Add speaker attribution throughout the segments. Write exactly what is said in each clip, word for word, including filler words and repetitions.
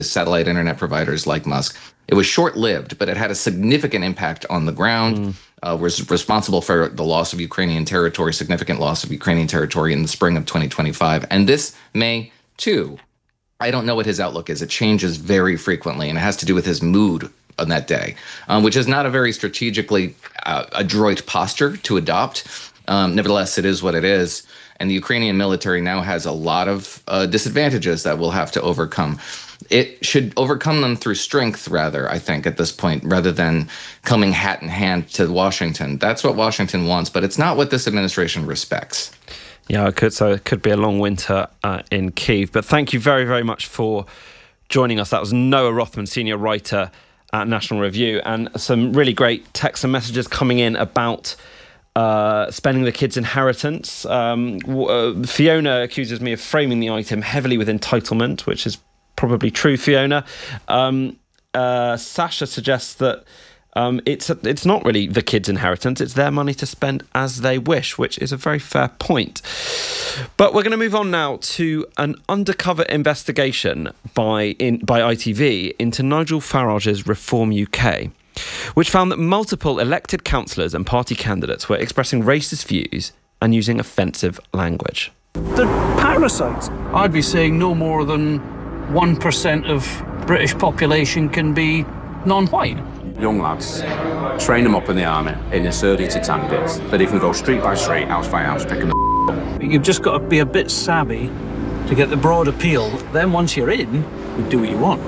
Speaker 1: satellite internet providers like Musk. It was short-lived, but it had a significant impact on the ground. Mm. Uh, was responsible for the loss of Ukrainian territory, significant loss of Ukrainian territory in the spring of twenty twenty-five. And this May, too. I don't know what his outlook is. It changes very frequently, and it has to do with his mood on that day, um, which is not a very strategically uh, adroit posture to adopt. Um, nevertheless, it is what it is. And the Ukrainian military now has a lot of uh, disadvantages that we'll have to overcome. It should overcome them through strength, rather, I think, at this point, rather than coming hat in hand to Washington. That's what Washington wants, but it's not what this administration respects.
Speaker 2: Yeah, it could, so it could be a long winter uh, in Kyiv. But thank you very, very much for joining us. That was Noah Rothman, senior writer at National Review, and some really great texts and messages coming in about Uh, spending the kids' inheritance. Um, uh, Fiona accuses me of framing the item heavily with entitlement, which is probably true, Fiona. Um, uh, Sasha suggests that um, it's a, it's not really the kids' inheritance, it's their money to spend as they wish, which is a very fair point. But we're going to move on now to an undercover investigation by in, by I T V into Nigel Farage's Reform U K, which found that multiple elected councillors and party candidates were expressing racist views and using offensive language.
Speaker 3: The parasites. I'd be saying no more than one percent of British population can be non-white.
Speaker 4: Young lads, train them up in the army in the thirty to ten days, that they can go street by street, house by house, picking the up.
Speaker 3: You've just got to be a bit savvy to get the broad appeal. Then once you're in, you do what you want.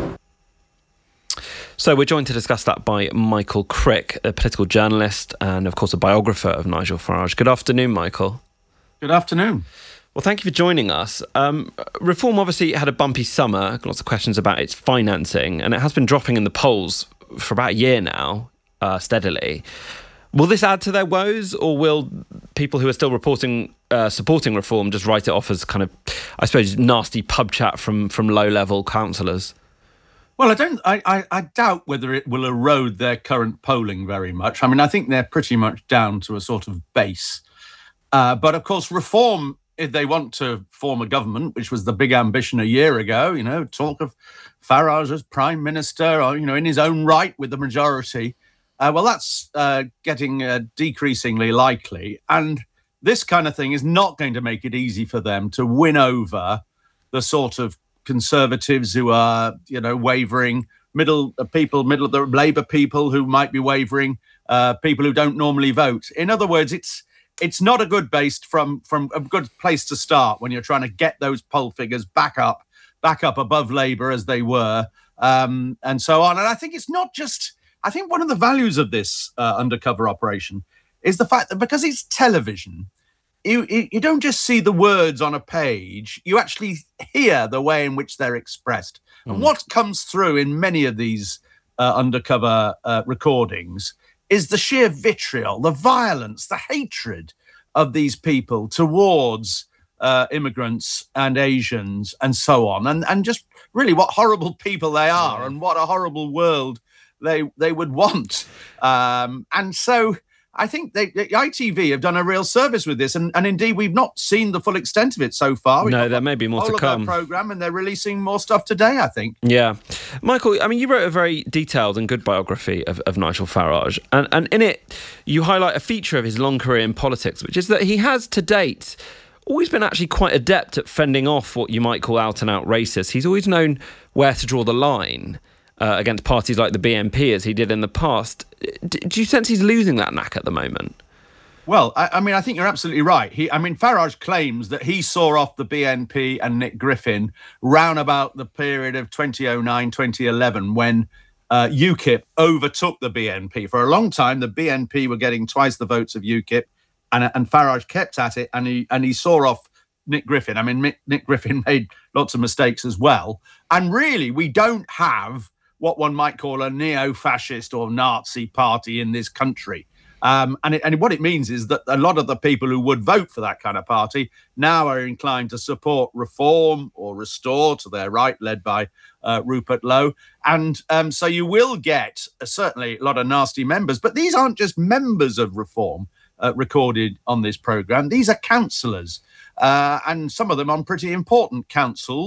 Speaker 2: So we're joined to discuss that by Michael Crick, a political journalist and, of course, a biographer of Nigel Farage. Good afternoon, Michael.
Speaker 5: Good afternoon.
Speaker 2: Well, thank you for joining us. Um, Reform obviously had a bumpy summer, lots of questions about its financing, and it has been dropping in the polls for about a year now, uh, steadily. Will this add to their woes, or will people who are still reporting uh, supporting Reform just write it off as kind of, I suppose, nasty pub chat from, from low-level councillors?
Speaker 5: Well, I don't. I, I, I doubt whether it will erode their current polling very much. I mean, I think they're pretty much down to a sort of base. Uh, but of course, Reform, if they want to form a government, which was the big ambition a year ago, you know, talk of Farage as prime minister, or you know, in his own right with the majority. Uh, well, that's uh, getting uh, decreasingly likely, and this kind of thing is not going to make it easy for them to win over the sort of Conservatives who are, you know, wavering, middle uh, people, middle of the Labour people who might be wavering, uh, people who don't normally vote. In other words, it's it's not a good base from from a good place to start when you're trying to get those poll figures back up, back up above Labour as they were, um, and so on. And I think it's not just. I think one of the values of this uh, undercover operation is the fact that because it's television, You, you don't just see the words on a page, you actually hear the way in which they're expressed. Mm. And what comes through in many of these uh, undercover uh, recordings is the sheer vitriol, the violence, the hatred of these people towards uh, immigrants and Asians and so on. And, and just really what horrible people they are yeah. and what a horrible world they, they would want. Um, and so... I think they, the I T V have done a real service with this, and, and indeed we've not seen the full extent of it so far. We've
Speaker 2: no, there may be more to come.
Speaker 5: Program, and they're releasing more stuff today, I think.
Speaker 2: Yeah, Michael. I mean, you wrote a very detailed and good biography of, of Nigel Farage, and and in it you highlight a feature of his long career in politics, which is that he has to date always been actually quite adept at fending off what you might call out and out racist. He's always known where to draw the line. Uh, against parties like the B N P, as he did in the past. D- do you sense he's losing that knack at the moment?
Speaker 5: Well, I, I mean, I think you're absolutely right. He, I mean, Farage claims that he saw off the B N P and Nick Griffin round about the period of twenty oh nine, twenty eleven, when uh, UKIP overtook the B N P. For a long time, the B N P were getting twice the votes of UKIP, and, and Farage kept at it, and he and he saw off Nick Griffin. I mean, Nick, Nick Griffin made lots of mistakes as well. And really, we don't have what one might call a neo-fascist or Nazi party in this country. Um, and, it, and what it means is that a lot of the people who would vote for that kind of party now are inclined to support Reform or Restore to their right, led by uh, Rupert Lowe. And um, so you will get uh, certainly a lot of nasty members, but these aren't just members of Reform uh, recorded on this programme. These are councillors, uh, and some of them on pretty important councils.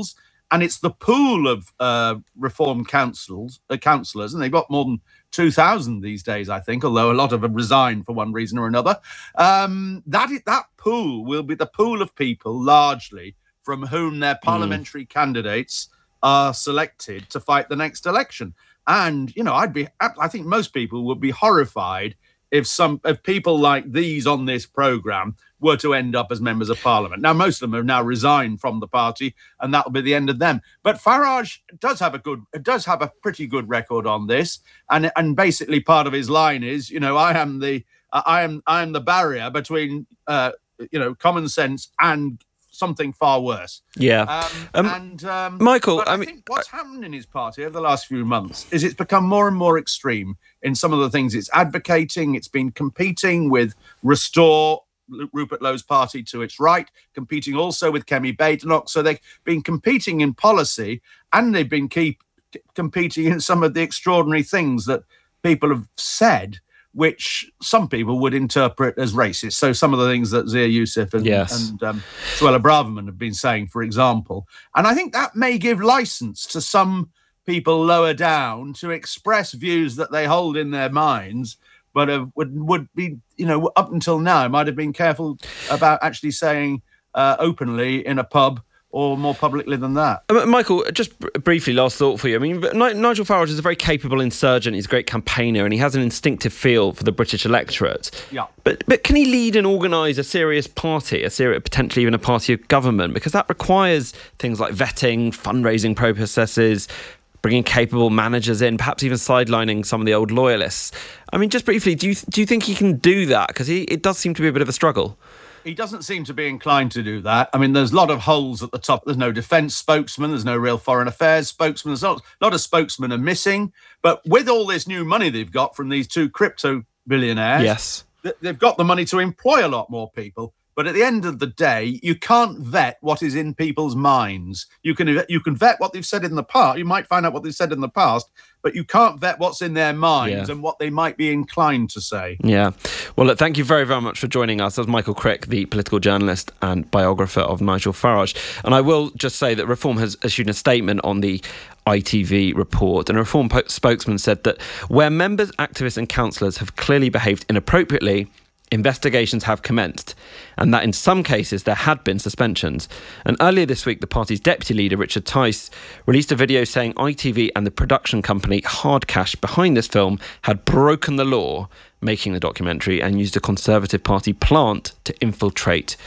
Speaker 5: and it's the pool of uh, reform councils, uh, councillors, and they've got more than two thousand these days, I think, although a lot of them resigned for one reason or another. Um, that that pool will be the pool of people largely from whom their parliamentary mm. candidates are selected to fight the next election. And, you know, I'd be, I think most people would be horrified if some if people like these on this programme were to end up as members of parliament. Now, most of them have now resigned from the party, and that'll be the end of them. But Farage does have a good, does have a pretty good record on this, and and basically part of his line is, you know, I am the, uh, I am, I am the barrier between, uh, you know, common sense and something far worse.
Speaker 2: Yeah.
Speaker 5: Um, um, and um,
Speaker 2: Michael,
Speaker 5: I,
Speaker 2: I mean,
Speaker 5: think what's I, happened in his party over the last few months is it's become more and more extreme in some of the things it's advocating. It's been competing with Restore, Rupert Lowe's party, to its right, competing also with Kemi Badenoch. So they've been competing in policy, and they've been keep competing in some of the extraordinary things that people have said, which some people would interpret as racist. So some of the things that Zia Youssef and, yes. and um, Suella Braverman have been saying, for example. And I think that may give license to some people lower down to express views that they hold in their minds, but uh, would, would be, you know, up until now, might have been careful about actually saying uh, openly in a pub, or more publicly than that.
Speaker 2: Uh, Michael, just br- briefly, last thought for you. I mean, N- Nigel Farage is a very capable insurgent. He's a great campaigner, and he has an instinctive feel for the British electorate.
Speaker 5: Yeah.
Speaker 2: But but can he lead and organise a serious party, a serious, potentially even a party of government? Because that requires things like vetting, fundraising processes, bringing capable managers in, perhaps even sidelining some of the old loyalists. I mean, just briefly, do you do you think he can do that? Because he it does seem to be a bit of a struggle.
Speaker 5: He doesn't seem to be inclined to do that. I mean, there's a lot of holes at the top. There's no defence spokesman. There's no real foreign affairs spokesman. There's not, a lot of spokesmen are missing. But with all this new money they've got from these two crypto billionaires,
Speaker 2: yes,
Speaker 5: they've got the money to employ a lot more people. But at the end of the day, you can't vet what is in people's minds. You can you can vet what they've said in the past. You might find out what they've said in the past, but you can't vet what's in their minds yeah. and what they might be inclined to say.
Speaker 2: Yeah. Well, look, thank you very, very much for joining us. That was Michael Crick, the political journalist and biographer of Nigel Farage. And I will just say that Reform has issued a statement on the I T V report, and a Reform po- spokesman said that where members, activists and councillors have clearly behaved inappropriately, investigations have commenced, and that in some cases there had been suspensions. And earlier this week, the party's deputy leader, Richard Tice, released a video saying I T V and the production company Hard Cash behind this film had broken the law making the documentary and used a Conservative Party plant to infiltrate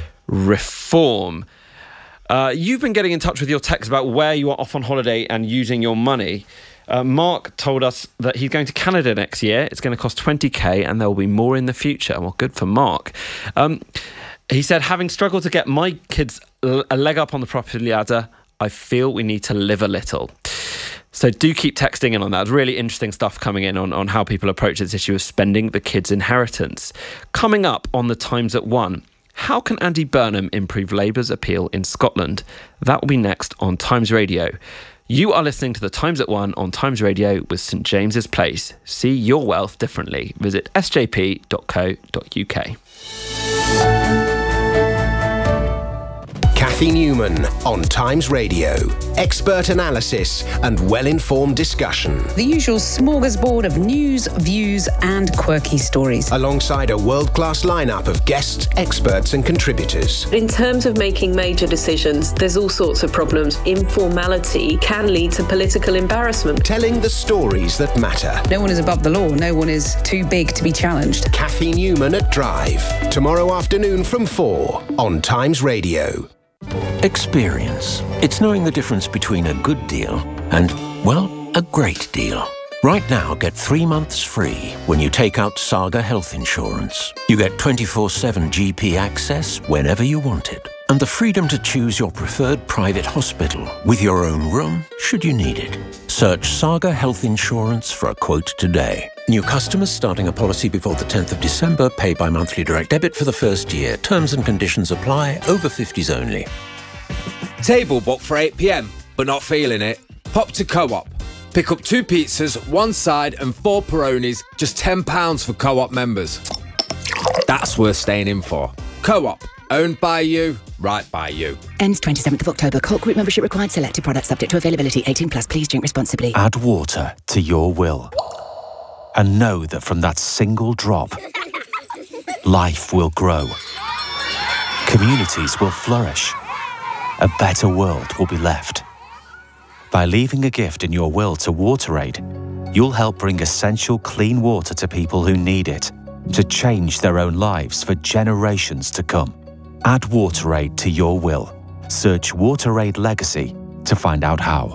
Speaker 2: Reform. Uh, you've been getting in touch with your text about where you are off on holiday and using your money. Uh, Mark told us that he's going to Canada next year. It's going to cost twenty k and there will be more in the future. Well, good for Mark. Um, he said, having struggled to get my kids a leg up on the property ladder, I feel we need to live a little. So do keep texting in on that. There's really interesting stuff coming in on, on how people approach this issue of spending the kids' inheritance. Coming up on the Times at One, how can Andy Burnham improve Labour's appeal in Scotland? That will be next on Times Radio. You are listening to the Times at One on Times Radio with St James's Place. See your wealth differently. Visit s j p dot co dot u k.
Speaker 6: Cathy Newman on Times Radio. Expert analysis and well-informed discussion.
Speaker 7: The usual smorgasbord of news, views and quirky stories.
Speaker 6: Alongside a world-class lineup of guests, experts and contributors.
Speaker 8: In terms of making major decisions, there's all sorts of problems. Informality can lead to political embarrassment.
Speaker 6: Telling the stories that matter.
Speaker 7: No one is above the law. No one is too big to be challenged.
Speaker 6: Cathy Newman at Drive. Tomorrow afternoon from four on Times Radio.
Speaker 9: Experience. It's knowing the difference between a good deal and, well, a great deal. Right now, get three months free when you take out Saga Health Insurance. You get twenty-four seven G P access whenever you want it, and the freedom to choose your preferred private hospital with your own room should you need it. Search Saga Health Insurance for a quote today. New customers starting a policy before the tenth of December pay by monthly direct debit for the first year. Terms and conditions apply. Over fifties only.
Speaker 10: Table booked for eight p m, but not feeling it? Pop to Co-op. Pick up two pizzas, one side and four Peronis, just ten pounds for Co-op members. That's worth staying in for. Co-op, Owned by you, right by you.
Speaker 11: Ends twenty-seventh of October. Colt Group membership required. Selected products subject to availability. eighteen plus. Please drink responsibly.
Speaker 12: Add water to your will. And know that from that single drop, life will grow. Communities will flourish. A better world will be left. By leaving a gift in your will to WaterAid, you'll help bring essential clean water to people who need it, to change their own lives for generations to come. Add WaterAid to your will. Search WaterAid Legacy to find out how.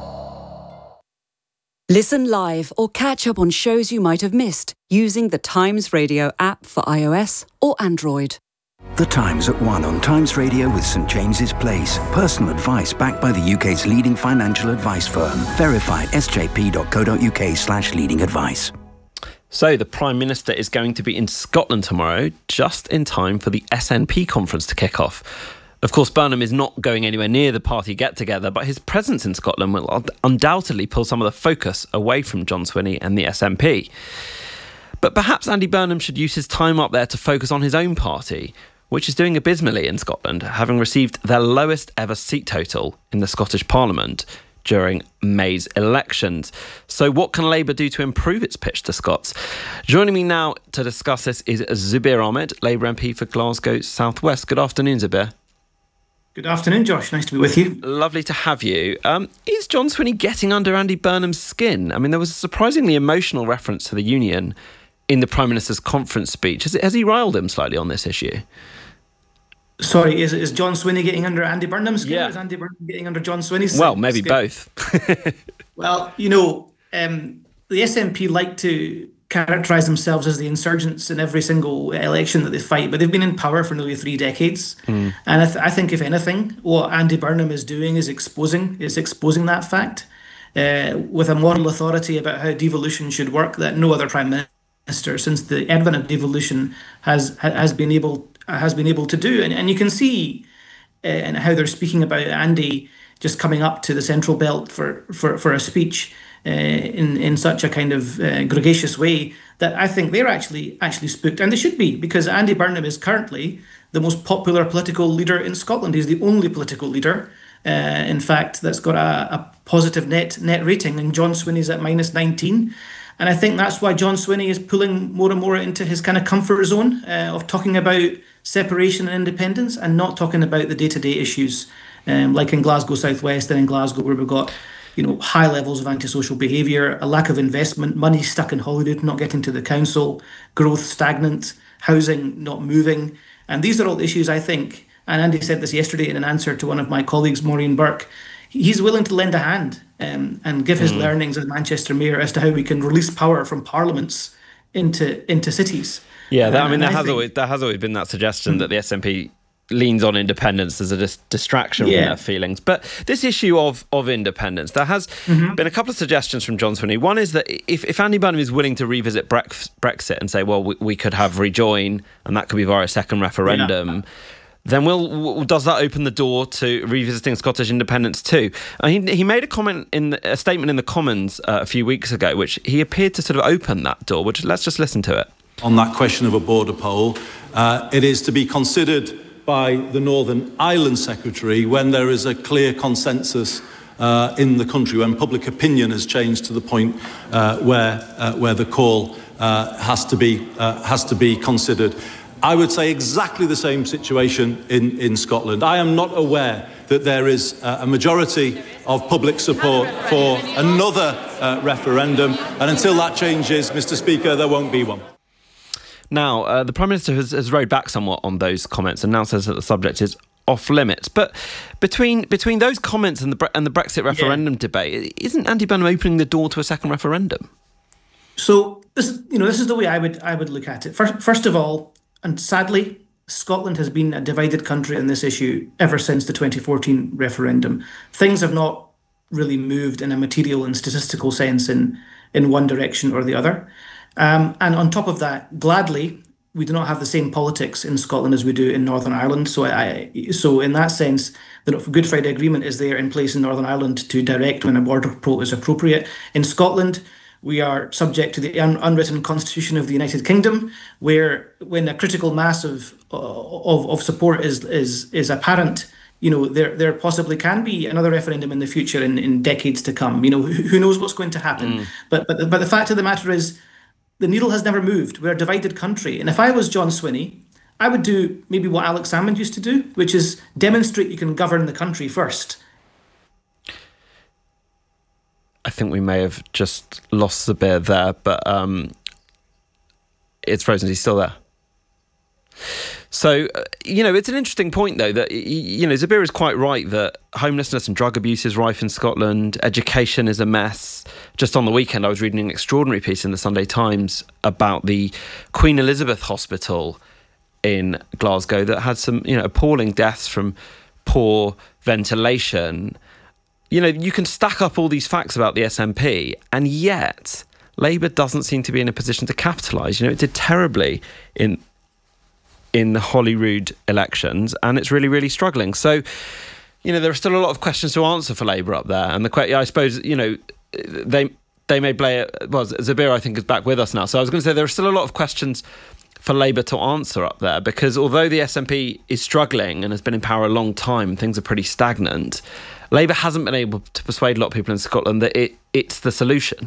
Speaker 13: Listen live or catch up on shows you might have missed using the Times Radio app for iOS or Android.
Speaker 14: The Times at one on Times Radio with St James's Place. Personal advice backed by the U K's leading financial advice firm. Verified s j p dot co dot u k slash leading advice.
Speaker 2: So the Prime Minister is going to be in Scotland tomorrow, just in time for the S N P conference to kick off. Of course, Burnham is not going anywhere near the party get-together, but his presence in Scotland will undoubtedly pull some of the focus away from John Swinney and the S N P. But perhaps Andy Burnham should use his time up there to focus on his own party, which is doing abysmally in Scotland, having received their lowest ever seat total in the Scottish Parliament during May's elections. So what can Labour do to improve its pitch to Scots? Joining me now to discuss this is Zubair Ahmed, Labour M P for Glasgow South West. Good afternoon, Zubair.
Speaker 15: Good afternoon, Josh. Nice to be with you.
Speaker 2: Lovely to have you. Um, is John Swinney getting under Andy Burnham's skin? I mean, there was a surprisingly emotional reference to the Union in the Prime Minister's conference speech. Has, it, has he riled him slightly on this issue?
Speaker 15: Sorry, is is John Swinney getting under Andy Burnham's skin,
Speaker 2: yeah.
Speaker 15: or is Andy Burnham getting under John Swinney's
Speaker 2: Well, maybe
Speaker 15: skin?
Speaker 2: both.
Speaker 15: Well, you know, um, the S N P like to characterise themselves as the insurgents in every single election that they fight, but they've been in power for nearly three decades. Mm. And I, th- I think, if anything, what Andy Burnham is doing is exposing is exposing that fact uh, with a moral authority about how devolution should work that no other Prime Minister since the advent of devolution has has been able has been able to do. And, and you can see uh, and how they're speaking about Andy just coming up to the Central Belt for, for, for a speech uh, in, in such a kind of uh, gregarious way that I think they're actually actually spooked. And they should be, because Andy Burnham is currently the most popular political leader in Scotland. He's the only political leader, uh, in fact, that's got a, a positive net net rating, and John Swinney's at minus nineteen. And I think that's why John Swinney is pulling more and more into his kind of comfort zone uh, of talking about separation and independence and not talking about the day-to-day issues, um, like in Glasgow South West and in Glasgow, where we've got, you know, high levels of antisocial behaviour, a lack of investment, money stuck in Holyrood, not getting to the council, growth stagnant, housing not moving. And these are all issues, I think, and Andy said this yesterday in an answer to one of my colleagues, Maureen Burke, he's willing to lend a hand um, and give his mm. learnings as Manchester Mayor as to how we can release power from parliaments into into cities.
Speaker 2: Yeah, that, I mean, there
Speaker 15: I
Speaker 2: has
Speaker 15: think,
Speaker 2: always there has always been that suggestion mm. that the S N P leans on independence as a dis- distraction yeah. from their feelings. But this issue of of independence, there has mm-hmm. been a couple of suggestions from John Swinney. One is that if, if Andy Burnham is willing to revisit Brexit and say, well, we, we could have rejoin, and that could be via a second referendum, yeah. then will does that open the door to revisiting Scottish independence too? Uh, he, he made a comment in the, a statement in the Commons uh, a few weeks ago, which he appeared to sort of open that door. Which let's just listen to it.
Speaker 16: On that question of a border poll, uh, it is to be considered by the Northern Ireland Secretary when there is a clear consensus uh, in the country, when public opinion has changed to the point uh, where uh, where the call uh, has to be uh, has to be considered. I would say exactly the same situation in, in Scotland. I am not aware that there is uh, a majority of public support for another uh, referendum, and until that changes, Mr Speaker, there won't be one.
Speaker 2: Now, uh, the Prime Minister has, has rode back somewhat on those comments and now says that the subject is off limits. But between between those comments and the and the Brexit referendum yeah. debate, isn't Andy Burnham opening the door to a second referendum?
Speaker 15: So this, you know, this is the way I would I would look at it. First, first of all, and sadly, Scotland has been a divided country on this issue ever since the twenty fourteen referendum. Things have not really moved in a material and statistical sense in in one direction or the other. Um, and on top of that, gladly, we do not have the same politics in Scotland as we do in Northern Ireland. So, I, so in that sense, the Good Friday Agreement is there in place in Northern Ireland to direct when a border poll is appropriate. In Scotland, We are subject to the un- unwritten constitution of the United Kingdom, where when a critical mass of of, of support is is is apparent, you know, there there possibly can be another referendum in the future in, in decades to come. You know, who, who knows what's going to happen? Mm. But but but the fact of the matter is, the needle has never moved. We're a divided country, and if I was John Swinney, I would do maybe what Alex Salmond used to do, which is demonstrate you can govern the country first.
Speaker 2: I think we may have just lost Zabir there, but um, it's frozen. He's still there. So, uh, you know, it's an interesting point, though, that, you know, Zabir is quite right that homelessness and drug abuse is rife in Scotland. Education is a mess. Just on the weekend, I was reading an extraordinary piece in the Sunday Times about the Queen Elizabeth Hospital in Glasgow that had some, you know, appalling deaths from poor ventilation. You know, you can stack up all these facts about the S N P, and yet Labour doesn't seem to be in a position to capitalise. You know, it did terribly in in the Holyrood elections, and it's really, really struggling. So, you know, there are still a lot of questions to answer for Labour up there. And the I suppose, you know, they they may play it. Well, Zabir, I think, is back with us now. So I was going to say there are still a lot of questions for Labour to answer up there, because although the S N P is struggling and has been in power a long time, things are pretty stagnant. Labour hasn't been able to persuade a lot of people in Scotland that it it's the solution.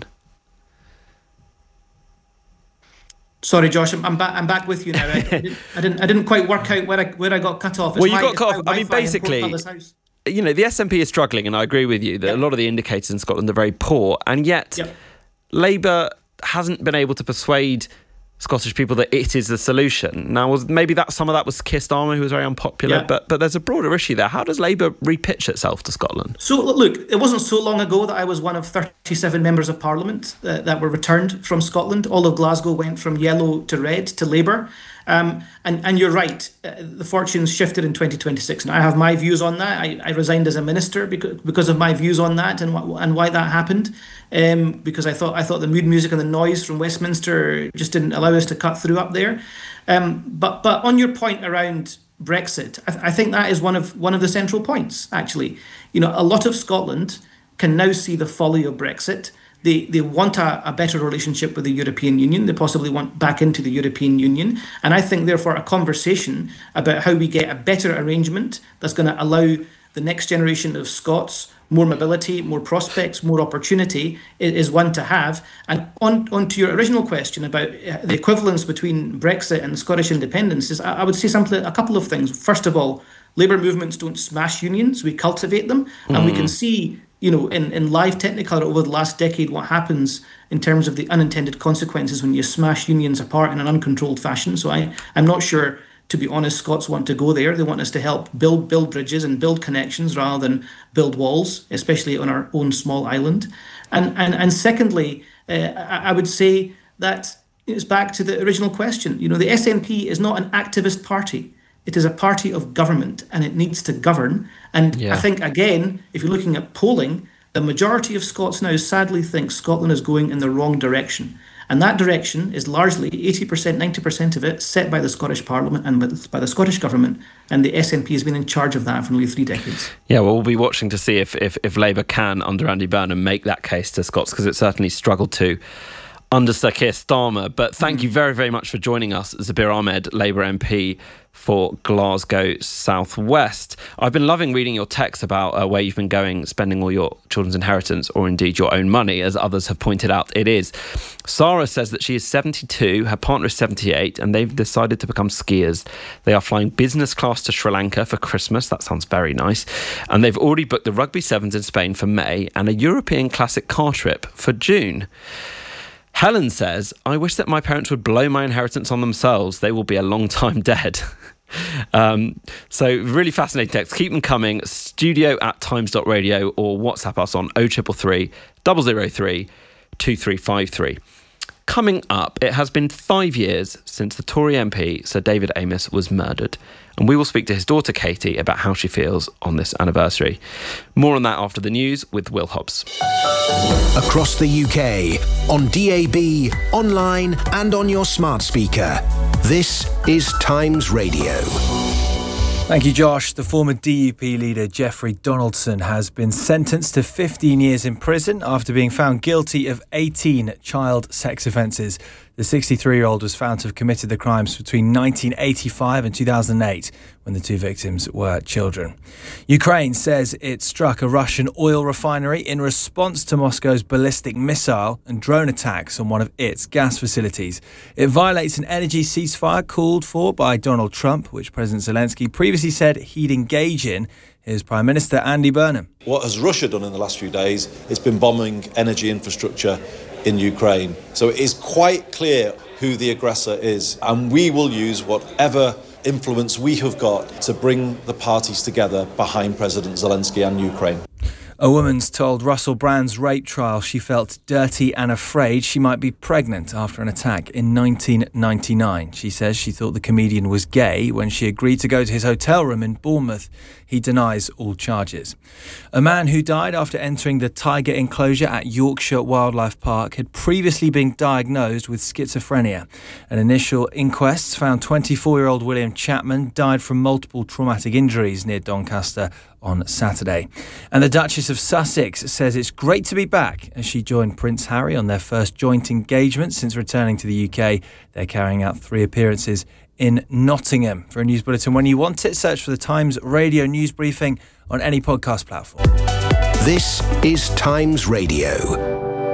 Speaker 15: Sorry, Josh, I'm, I'm back. I'm back with you now. I, I, didn't, I didn't. I didn't quite work out where I where I got cut off. It's
Speaker 2: well, you
Speaker 15: my,
Speaker 2: got cut off. I mean, basically, you know, the S N P is struggling, and I agree with you that yep. a lot of the indicators in Scotland are very poor, and yet yep. Labour hasn't been able to persuade Scottish people that it is the solution. Now, was maybe that some of that was Keir Starmer, who was very unpopular, yeah. but but there's a broader issue there. How does Labour repitch itself to Scotland?
Speaker 15: So, look, it wasn't so long ago that I was one of thirty-seven members of Parliament uh, that were returned from Scotland. All of Glasgow went from yellow to red to Labour. Um, and, and you're right, uh, the fortunes shifted in twenty twenty-six. Now, I have my views on that. I, I resigned as a minister because, because of my views on that and, wh- and why that happened. Um, because I thought I thought the mood music and the noise from Westminster just didn't allow us to cut through up there. Um, but but on your point around Brexit, I, th- I think that is one of one of the central points, actually. You know, a lot of Scotland can now see the folly of Brexit. They they want a, a better relationship with the European Union. They possibly want back into the European Union. And I think, therefore, a conversation about how we get a better arrangement that's going to allow the next generation of Scots more mobility, more prospects, more opportunity is one to have. And on, on to your original question about the equivalence between Brexit and Scottish independence, is I would say something, a couple of things. First of all, labour movements don't smash unions, we cultivate them. Mm. And we can see, you know, in, in live Technicolor over the last decade, what happens in terms of the unintended consequences when you smash unions apart in an uncontrolled fashion. So I, I'm not sure, to be honest, Scots want to go there. They want us to help build build bridges and build connections rather than build walls, especially on our own small island. And and and secondly, uh, I, I would say that it's back to the original question. You know, the S N P is not an activist party. It is a party of government, and it needs to govern. And yeah. I think, again, if you're looking at polling, the majority of Scots now sadly think Scotland is going in the wrong direction. And that direction is largely eighty percent, ninety percent of it set by the Scottish Parliament and by the Scottish Government. And the S N P has been in charge of that for nearly three decades.
Speaker 2: Yeah, well, we'll be watching to see if, if, if Labour can, under Andy Burnham, make that case to Scots, because it certainly struggled to under Sir Keir Starmer. But thank mm. you very, very much for joining us, Zabir Ahmed, Labour M P for Glasgow South West. I've been loving reading your text about uh, where you've been going, spending all your children's inheritance, or indeed your own money, as others have pointed out it is. Sarah says that she is seventy-two, her partner is seventy-eight, and they've decided to become skiers. They are flying business class to Sri Lanka for Christmas. That sounds very nice. And they've already booked the Rugby Sevens in Spain for May and a European Classic car trip for June. Helen says, I wish that my parents would blow my inheritance on themselves. They will be a long time dead. um, so really fascinating text. Keep them coming. Studio at times dot radio or WhatsApp us on oh triple three, double oh three, two three five three. Coming up, it has been five years since the Tory M P, Sir David Amess, was murdered. And we will speak to his daughter, Katie, about how she feels on this anniversary. More on that after the news with Will Hobbs.
Speaker 6: Across the U K, on D A B, online and on your smart speaker. This is Times Radio.
Speaker 17: Thank you, Josh. The former D U P leader Jeffrey Donaldson has been sentenced to fifteen years in prison after being found guilty of eighteen child sex offences. The sixty-three-year-old was found to have committed the crimes between nineteen eighty-five and two thousand eight, when the two victims were children. Ukraine says it struck a Russian oil refinery in response to Moscow's ballistic missile and drone attacks on one of its gas facilities. It violates an energy ceasefire called for by Donald Trump, which President Zelensky previously said he'd engage in. Here's Prime Minister Andy Burnham.
Speaker 18: What has Russia done in the last few days? It's been bombing energy infrastructure in Ukraine. So it is quite clear who the aggressor is, and we will use whatever influence we have got to bring the parties together behind President Zelensky and Ukraine.
Speaker 17: A woman's told Russell Brand's rape trial she felt dirty and afraid she might be pregnant after an attack in nineteen ninety-nine. She says she thought the comedian was gay when she agreed to go to his hotel room in Bournemouth. He denies all charges. A man who died after entering the tiger enclosure at Yorkshire Wildlife Park had previously been diagnosed with schizophrenia. An initial inquest found twenty-four-year-old William Chapman died from multiple traumatic injuries near Doncaster on Saturday. And the Duchess of Sussex says it's great to be back as she joined Prince Harry on their first joint engagement since returning to the U K. They're carrying out three appearances in Nottingham. For a news bulletin when you want it, search for the Times Radio News Briefing on any podcast platform.
Speaker 6: This is Times Radio.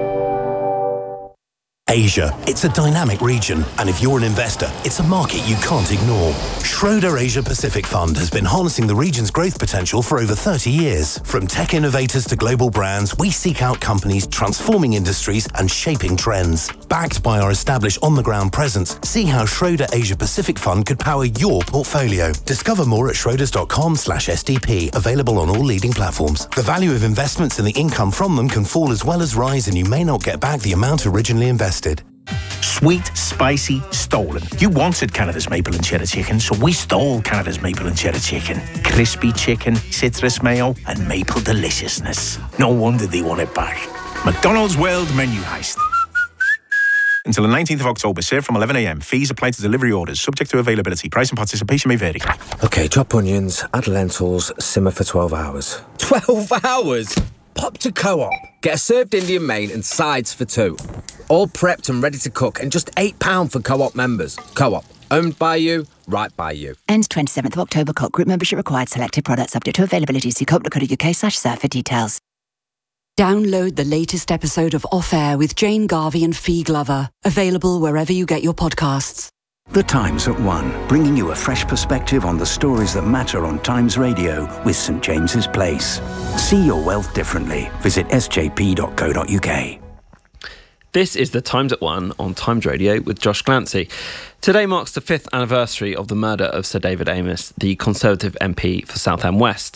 Speaker 19: Asia. It's a dynamic region, and if you're an investor, it's a market you can't ignore. Schroeder Asia Pacific Fund has been harnessing the region's growth potential for over thirty years. From tech innovators to global brands, we seek out companies transforming industries and shaping trends. Backed by our established on-the-ground presence, see how Schroeder Asia Pacific Fund could power your portfolio. Discover more at schroders.com slash SDP, available on all leading platforms. The value of investments and the income from them can fall as well as rise, and you may not get back the amount originally invested.
Speaker 20: Sweet, spicy, stolen. You wanted Canada's maple and cheddar chicken, so we stole Canada's maple and cheddar chicken. Crispy chicken, citrus mayo, and maple deliciousness. No wonder they want it back. McDonald's World Menu Heist. Until the nineteenth of October, served from eleven a m. Fees apply to delivery orders, subject to availability. Price and participation may vary.
Speaker 21: OK, chop onions, add lentils, simmer for twelve hours.
Speaker 10: twelve hours? Pop to Co-op. Get a served Indian main and sides for two. All prepped and ready to cook, and just eight pounds for Co-op members. Co-op. Owned by you, right by you.
Speaker 11: Ends twenty-seventh of October. Co-op group membership required. Selected products subject to availability. See co-op.co.uk slash serve for details.
Speaker 13: Download the latest episode of Off Air with Jane Garvey and Fee Glover. Available wherever you get your podcasts.
Speaker 14: The Times at One, bringing you a fresh perspective on the stories that matter on Times Radio with St James's Place. See your wealth differently. Visit s j p dot co dot u k.
Speaker 2: This is The Times at One on Times Radio with Josh Glancy. Today marks the fifth anniversary of the murder of Sir David Amess, the Conservative M P for Southend West.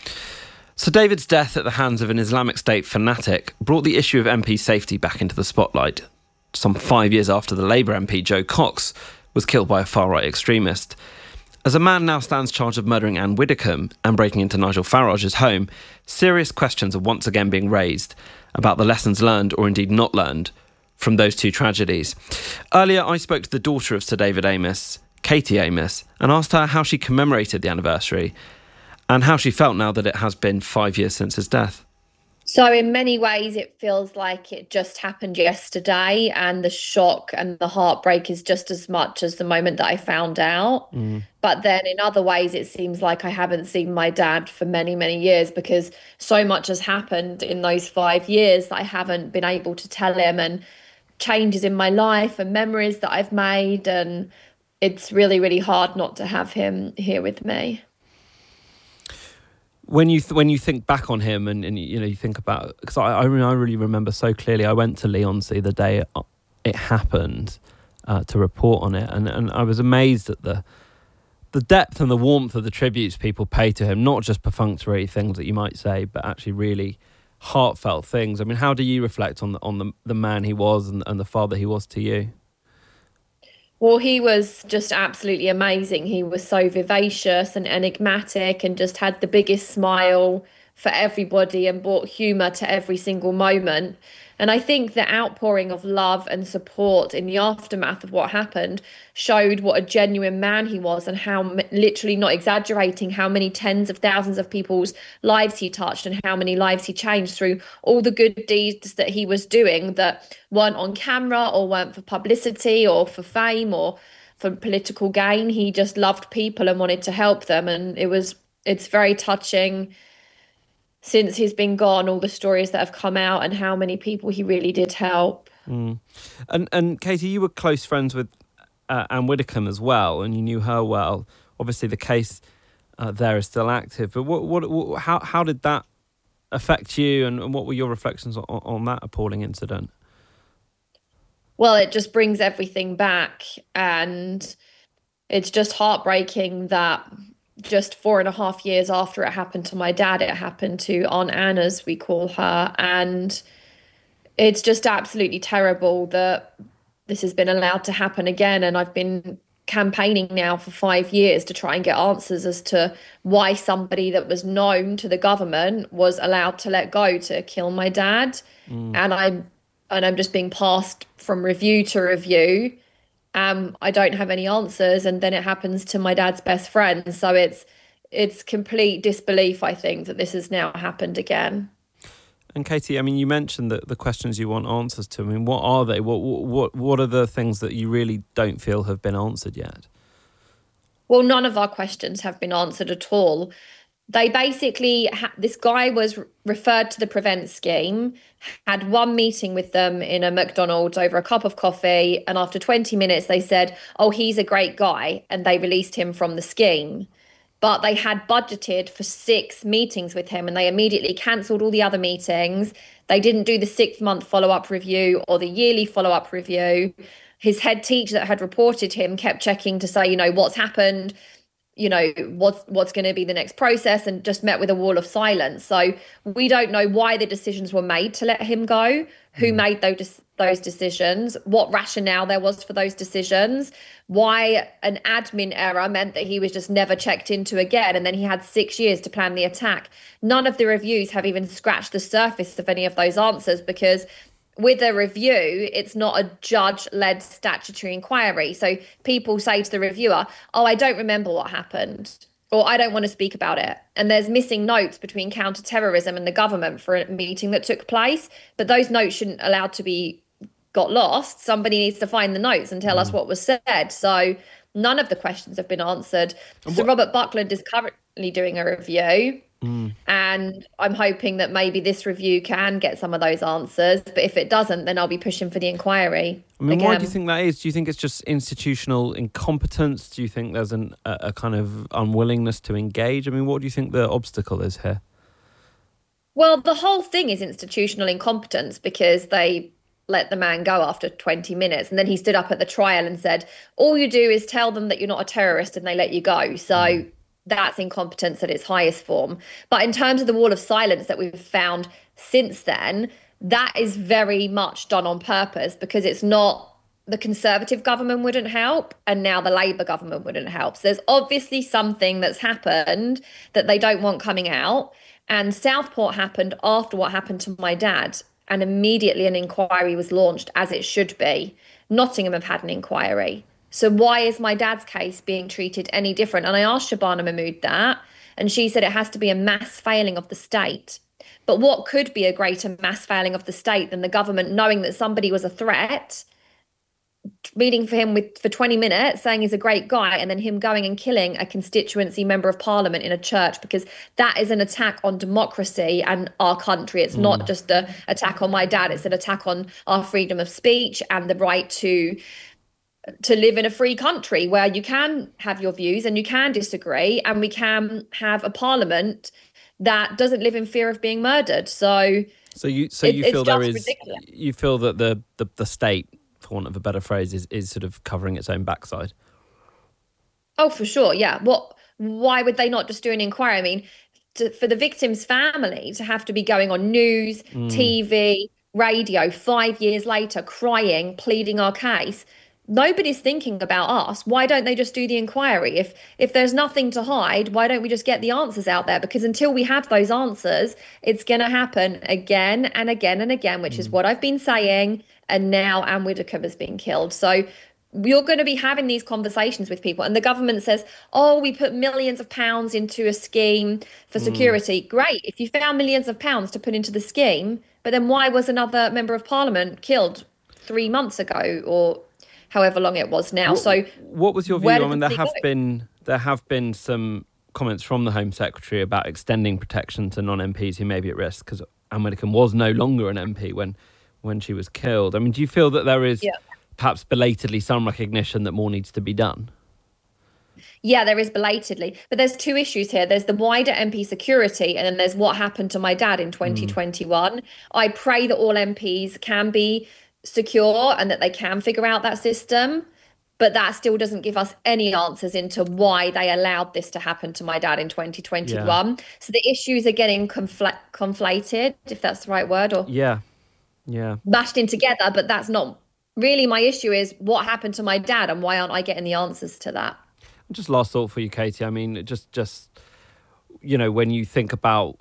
Speaker 2: Sir David's death at the hands of an Islamic State fanatic brought the issue of M P safety back into the spotlight, some five years after the Labour M P Jo Cox was killed by a far-right extremist. As a man now stands charged of murdering Anne Widdecombe and breaking into Nigel Farage's home, serious questions are once again being raised about the lessons learned, or indeed not learned, from those two tragedies. Earlier, I spoke to the daughter of Sir David Amess, Katie Amess, and asked her how she commemorated the anniversary and how she felt now that it has been five years since his death.
Speaker 22: So in many ways, it feels like it just happened yesterday, and the shock and the heartbreak is just as much as the moment that I found out. Mm. But then in other ways, it seems like I haven't seen my dad for many, many years, because so much has happened in those five years that I haven't been able to tell him, and changes in my life and memories that I've made. And it's really, really hard not to have him here with me.
Speaker 2: When you th- when you think back on him, and, and you know you think about, because I I, mean, I really remember so clearly. I went to Leigh-on-Sea the day it, it happened uh, to report on it, and, and I was amazed at the the depth and the warmth of the tributes people pay to him. Not just perfunctory things that you might say, but actually really heartfelt things. I mean, how do you reflect on the on the the man he was and, and the father he was to you?
Speaker 22: Well, he was just absolutely amazing. He was so vivacious and enigmatic, and just had the biggest smile for everybody and brought humour to every single moment. And I think the outpouring of love and support in the aftermath of what happened showed what a genuine man he was, and how, literally not exaggerating, how many tens of thousands of people's lives he touched and how many lives he changed through all the good deeds that he was doing that weren't on camera or weren't for publicity or for fame or for political gain. He just loved people and wanted to help them. And it was, it's very touching. Since he's been gone, all the stories that have come out and how many people he really did help.
Speaker 2: Mm. And and Katie, you were close friends with uh, Anne Widdecombe as well, and you knew her well. Obviously, the case uh, there is still active. But what, what, what, how, how did that affect you, and, and what were your reflections on, on that appalling incident?
Speaker 22: Well, it just brings everything back, and it's just heartbreaking that just four and a half years after it happened to my dad, it happened to Aunt Anne, as we call her. And it's just absolutely terrible that this has been allowed to happen again. And I've been campaigning now for five years to try and get answers as to why somebody that was known to the government was allowed to let go to kill my dad. Mm. And I'm and I'm just being passed from review to review. Um, I don't have any answers, and then it happens to my dad's best friend. So it's it's complete disbelief, I think, that this has now happened again.
Speaker 2: And Katie, I mean, you mentioned that the questions you want answers to. I mean, what are they? What what what are the things that you really don't feel have been answered yet?
Speaker 22: Well, none of our questions have been answered at all. They basically, ha- this guy was referred to the Prevent scheme, had one meeting with them in a McDonald's over a cup of coffee, and after twenty minutes they said, oh, he's a great guy, and they released him from the scheme. But they had budgeted for six meetings with him, and they immediately cancelled all the other meetings. They didn't do the six-month follow-up review or the yearly follow-up review. His head teacher that had reported him kept checking to say, you know, what's happened, you know, what's what's going to be the next process, and just met with a wall of silence. So we don't know why the decisions were made to let him go, who mm. made those those decisions, what rationale there was for those decisions, why an admin error meant that he was just never checked into again, and then he had six years to plan the attack. None of the reviews have even scratched the surface of any of those answers, because with a review, it's not a judge-led statutory inquiry. So people say to the reviewer, oh, I don't remember what happened, or I don't want to speak about it. And there's missing notes between counter-terrorism and the government for a meeting that took place, but those notes shouldn't allowed to be got lost. Somebody needs to find the notes and tell mm. us what was said. So none of the questions have been answered. And Sir what- Robert Buckland is currently doing a review. Mm. And I'm hoping that maybe this review can get some of those answers. But if it doesn't, then I'll be pushing for the inquiry.
Speaker 2: I mean,
Speaker 22: again.
Speaker 2: Why do you think that is? Do you think it's just institutional incompetence? Do you think there's an, a, a kind of unwillingness to engage? I mean, what do you think the obstacle is here?
Speaker 22: Well, the whole thing is institutional incompetence, because they let the man go after twenty minutes. And then he stood up at the trial and said, all you do is tell them that you're not a terrorist and they let you go. So mm. that's incompetence at its highest form. But in terms of the wall of silence that we've found since then, that is very much done on purpose, because it's not, the Conservative government wouldn't help, and now the Labour government wouldn't help. So there's obviously something that's happened that they don't want coming out. And Southport happened after what happened to my dad, and immediately an inquiry was launched, as it should be. Nottingham have had an inquiry. So why is my dad's case being treated any different? And I asked Shabana Mahmood that, and she said it has to be a mass failing of the state. But what could be a greater mass failing of the state than the government knowing that somebody was a threat, meeting for him with for twenty minutes, saying he's a great guy, and then him going and killing a constituency member of parliament in a church? Because that is an attack on democracy and our country. It's mm. not just an attack on my dad. It's an attack on our freedom of speech and the right to to live in a free country where you can have your views and you can disagree, and we can have a parliament that doesn't live in fear of being murdered. So,
Speaker 2: so you so
Speaker 22: it,
Speaker 2: you feel there is
Speaker 22: ridiculous.
Speaker 2: You feel that the, the the state, for want of a better phrase, is is sort of covering its own backside.
Speaker 22: Oh, for sure, yeah. What? Why would they not just do an inquiry? I mean, to, for the victim's family to have to be going on news, mm. T V, radio, five years later, crying, pleading our case. nobody's thinking about us. Why don't they just do the inquiry? If if there's nothing to hide, why don't we just get the answers out there? Because until we have those answers, it's going to happen again and again and again, which mm. is what I've been saying. And now Anne Widdecombe has been killed. So you're going to be having these conversations with people, and the government says, oh, we put millions of pounds into a scheme for security. Mm. Great. If you found millions of pounds to put into the scheme, but then why was another member of parliament killed three months ago or however long it was now?
Speaker 2: What,
Speaker 22: so
Speaker 2: what was your view? I mean, there have go? been there have been some comments from the Home Secretary about extending protection to non-M Ps who may be at risk, because Anne Widdecombe was no longer an M P when when she was killed. I mean, do you feel that there is yeah. perhaps belatedly some recognition that more needs to be done?
Speaker 22: Yeah, there is belatedly. But there's two issues here. There's the wider M P security, and then there's what happened to my dad in twenty twenty-one. Mm. I pray that all M Ps can be secure and that they can figure out that system, but that still doesn't give us any answers into why they allowed this to happen to my dad in twenty twenty-one. Yeah. So the issues are getting confl- conflated, if that's the right word, or
Speaker 2: yeah yeah
Speaker 22: mashed in together. But that's not really my issue. Is what happened to my dad and why aren't I getting the answers to that?
Speaker 2: Just last thought for you, Katie. I mean, just just you know, when you think about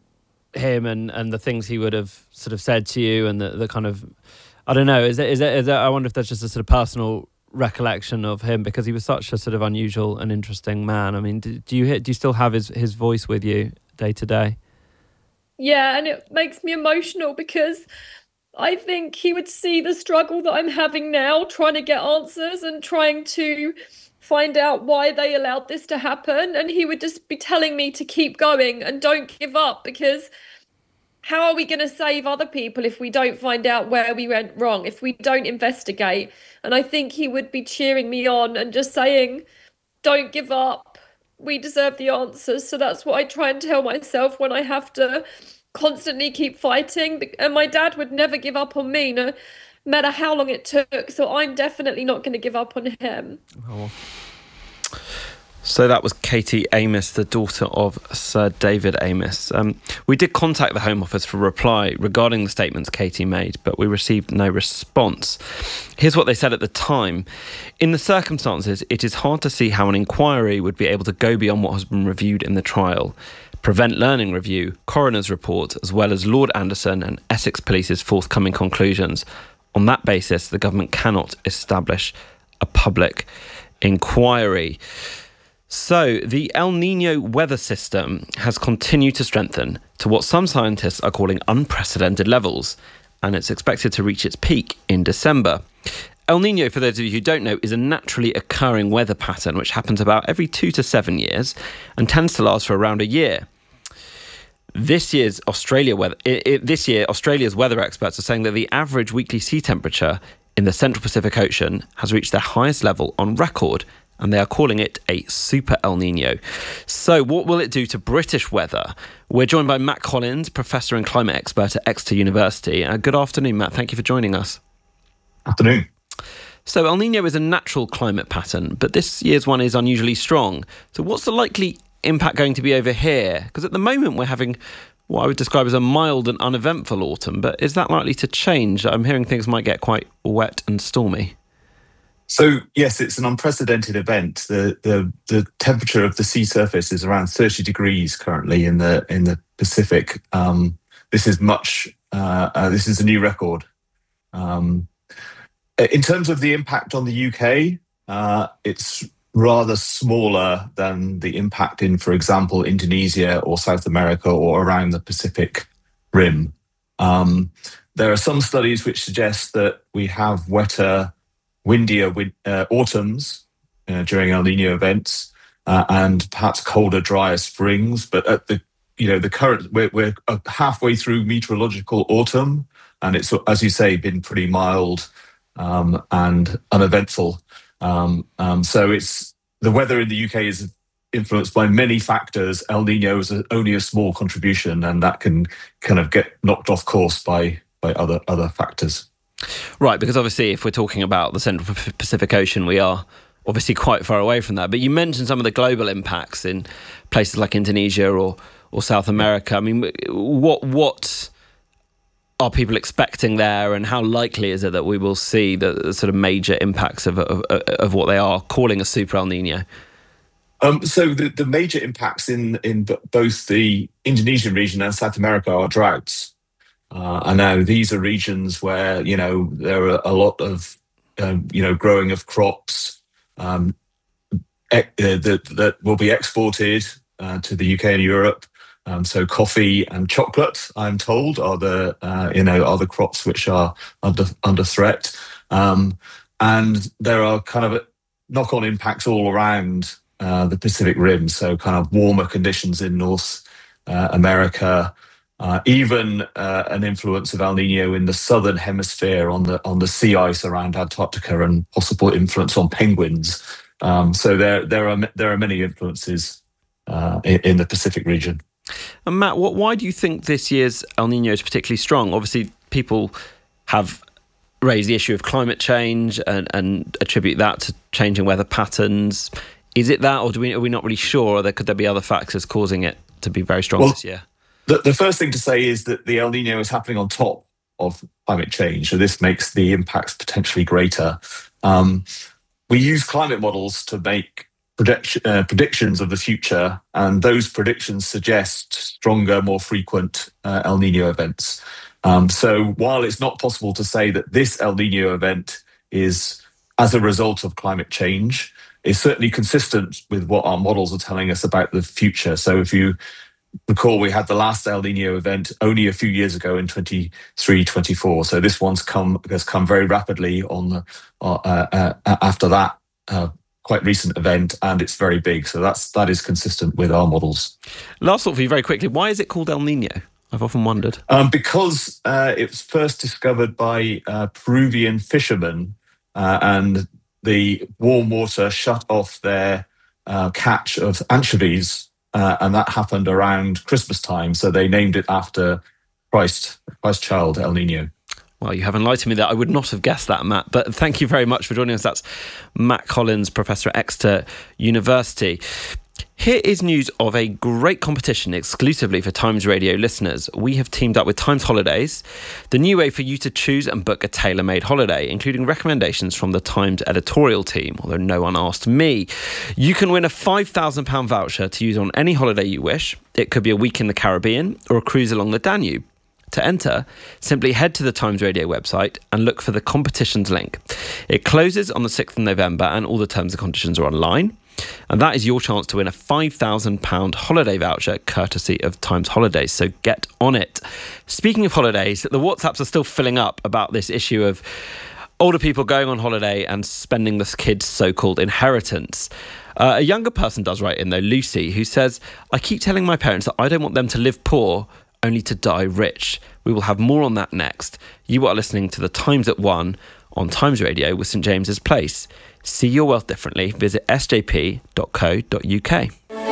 Speaker 2: him and and the things he would have sort of said to you, and the, the kind of, I don't know, is it, is it, is it, I wonder if there's just a sort of personal recollection of him, because he was such a sort of unusual and interesting man. I mean, do, do you do you still have his, his voice with you day to day?
Speaker 22: Yeah, and it makes me emotional because I think he would see the struggle that I'm having now, trying to get answers and trying to find out why they allowed this to happen. And he would just be telling me to keep going and don't give up, because how are we going to save other people if we don't find out where we went wrong, if we don't investigate? And I think he would be cheering me on and just saying, don't give up. We deserve the answers. So that's what I try and tell myself when I have to constantly keep fighting. And my dad would never give up on me, no matter how long it took. So I'm definitely not going to give up on him.
Speaker 2: Oh. So that was Katie Amis, the daughter of Sir David Amis. Um, we did contact the Home Office for a reply regarding the statements Katie made, but we received no response. Here's what they said at the time. In the circumstances, it is hard to see how an inquiry would be able to go beyond what has been reviewed in the trial. Prevent Learning Review, Coroner's Report, as well as Lord Anderson and Essex Police's forthcoming conclusions. On that basis, the government cannot establish a public inquiry. So, the El Niño weather system has continued to strengthen to what some scientists are calling unprecedented levels, and it's expected to reach its peak in December. El Niño, for those of you who don't know, is a naturally occurring weather pattern which happens about every two to seven years and tends to last for around a year. This year's Australia weather, it, it, this year, Australia's weather experts are saying that the average weekly sea temperature in the Central Pacific Ocean has reached their highest level on record, and they are calling it a super El Niño. So what will it do to British weather? We're joined by Matt Collins, professor and climate expert at Exeter University. Uh, good afternoon, Matt. Thank you for joining us.
Speaker 1: Afternoon.
Speaker 2: So El Niño is a natural climate pattern, but this year's one is unusually strong. So what's the likely impact going to be over here? Because at the moment we're having what I would describe as a mild and uneventful autumn, but is that likely to change? I'm hearing things might get quite wet and stormy.
Speaker 1: So, yes, it's an unprecedented event. The, the the temperature of the sea surface is around thirty degrees currently in the in the Pacific. Um, this is much. Uh, uh, this is a new record. Um, in terms of the impact on the U K, uh, it's rather smaller than the impact in, for example, Indonesia or South America or around the Pacific Rim. Um, there are some studies which suggest that we have wetter, windier uh, autumns uh, during El Niño events, uh, and perhaps colder, drier springs. But at the you know the current, we're, we're halfway through meteorological autumn, and it's, as you say, been pretty mild um, and uneventful. Um, um, so it's the weather in the U K is influenced by many factors. El Niño is a, only a small contribution, and that can kind of get knocked off course by by other other factors.
Speaker 2: Right, because obviously if we're talking about the Central Pacific Ocean, we are obviously quite far away from that. But you mentioned some of the global impacts in places like Indonesia or, or South America. I mean, what what are people expecting there, and how likely is it that we will see the, the sort of major impacts of, of, of what they are calling a super El Nino?
Speaker 1: Um, so the, the major impacts in, in b- both the Indonesian region and South America are droughts. Uh, and now these are regions where, you know, there are a lot of, um, you know, growing of crops um, e- uh, that, that will be exported uh, to the U K and Europe. Um, so coffee and chocolate, I'm told, are the uh, you know are the crops which are under under threat, um, and there are kind of knock-on impacts all around uh, the Pacific Rim. So kind of warmer conditions in North uh, America, uh, even uh, an influence of El Nino in the southern hemisphere on the on the sea ice around Antarctica, and possible influence on penguins. Um, so there there are there are many influences uh, in, in the Pacific region.
Speaker 2: And Matt, what, why do you think this year's El Nino is particularly strong? Obviously, people have raised the issue of climate change and, and attribute that to changing weather patterns. Is it that, or do we, are we not really sure? Or there, could there be other factors causing it to be very strong well, this year?
Speaker 1: The, the first thing to say is that the El Nino is happening on top of climate change, so this makes the impacts potentially greater. Um, we use climate models to make Prediction, uh, predictions of the future, and those predictions suggest stronger, more frequent uh, El Nino events. Um, so while it's not possible to say that this El Nino event is as a result of climate change, it's certainly consistent with what our models are telling us about the future. So if you recall, we had the last El Nino event only a few years ago in twenty-three, twenty-four. So this one's come has come very rapidly on the, uh, uh, uh, after that uh, quite recent event, and it's very big. So that's that is consistent with our models.
Speaker 2: Last thought for you very quickly, why is it called El Nino? I've often wondered.
Speaker 1: Um, because uh, it was first discovered by uh, Peruvian fishermen, uh, and the warm water shut off their uh, catch of anchovies, uh, and that happened around Christmas time. So they named it after Christ, Christ child, El Nino.
Speaker 2: Well, you have enlightened me that. I would not have guessed that, Matt. But thank you very much for joining us. That's Matt Collins, Professor at Exeter University. Here is news of a great competition exclusively for Times Radio listeners. We have teamed up with Times Holidays, the new way for you to choose and book a tailor-made holiday, including recommendations from the Times editorial team, although no one asked me. You can win a five thousand pounds voucher to use on any holiday you wish. It could be a week in the Caribbean or a cruise along the Danube. To enter, simply head to the Times Radio website and look for the competitions link. It closes on the sixth of November and all the terms and conditions are online. And that is your chance to win a five thousand pounds holiday voucher courtesy of Times Holidays. So get on it. Speaking of holidays, the WhatsApps are still filling up about this issue of older people going on holiday and spending the kids' so-called inheritance. Uh, a younger person does write in, though, Lucy, who says, I keep telling my parents that I don't want them to live poor, only to die rich. We will have more on that next. You are listening to The Times at One on Times Radio with St James's Place. See your wealth differently. Visit s j p dot co dot u k.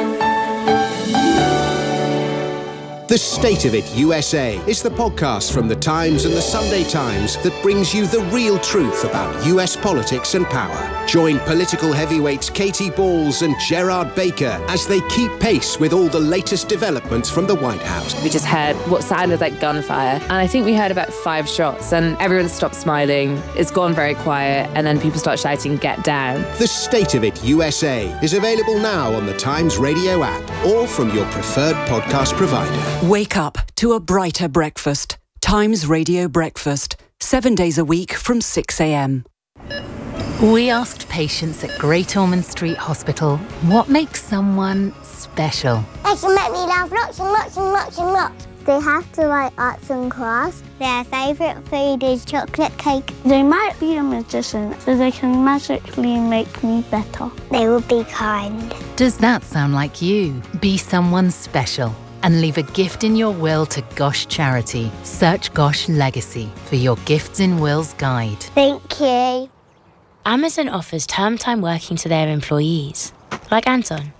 Speaker 6: The State of It U S A is the podcast from The Times and The Sunday Times that brings you the real truth about U S politics and power. Join political heavyweights Katie Balls and Gerard Baker as they keep pace with all the latest developments from the White House.
Speaker 3: We just heard what sounded like gunfire, and I think we heard about five shots, and everyone stopped smiling. It's gone very quiet, and then people start shouting, "Get down."
Speaker 6: The State of It U S A is available now on the Times Radio app or from your preferred podcast provider.
Speaker 13: Wake up to a brighter breakfast. Times Radio Breakfast. Seven days a week from six a m.
Speaker 4: We asked patients at Great Ormond Street Hospital what makes someone special.
Speaker 23: They can make me laugh lots and lots and lots and lots. They have to write arts and crafts. Their favourite food is chocolate cake.
Speaker 24: They might be a magician, so they can magically make me better.
Speaker 23: They will be kind.
Speaker 4: Does that sound like you? Be someone special and leave a gift in your will to Gosh Charity. Search Gosh Legacy for your Gifts in Wills guide.
Speaker 23: Thank you.
Speaker 25: Amazon offers term time working to their employees, like Anton,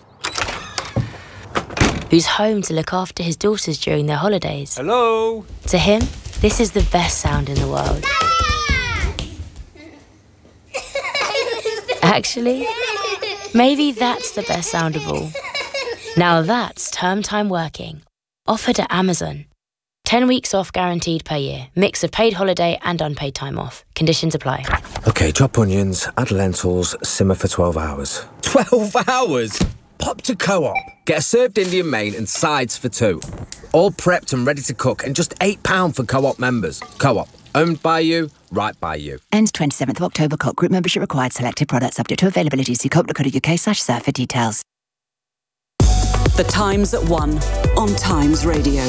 Speaker 25: who's home to look after his daughters during their holidays.
Speaker 26: Hello!
Speaker 25: To him, this is the best sound in the world. Actually, maybe that's the best sound of all. Now that's term time working, offered at Amazon. ten weeks off guaranteed per year. Mix of paid holiday and unpaid time off. Conditions apply.
Speaker 21: OK, chop onions, add lentils, simmer for twelve hours.
Speaker 10: twelve hours? Pop to Co-op. Get a served Indian main and sides for two. All prepped and ready to cook and just eight pounds for Co-op members. Co-op. Owned by you, right by you.
Speaker 11: Ends twenty-seventh of October. Co-op group membership required. Selected products subject to availability. See co op dot co dot uk slash surf for details.
Speaker 13: The Times at one on Times Radio.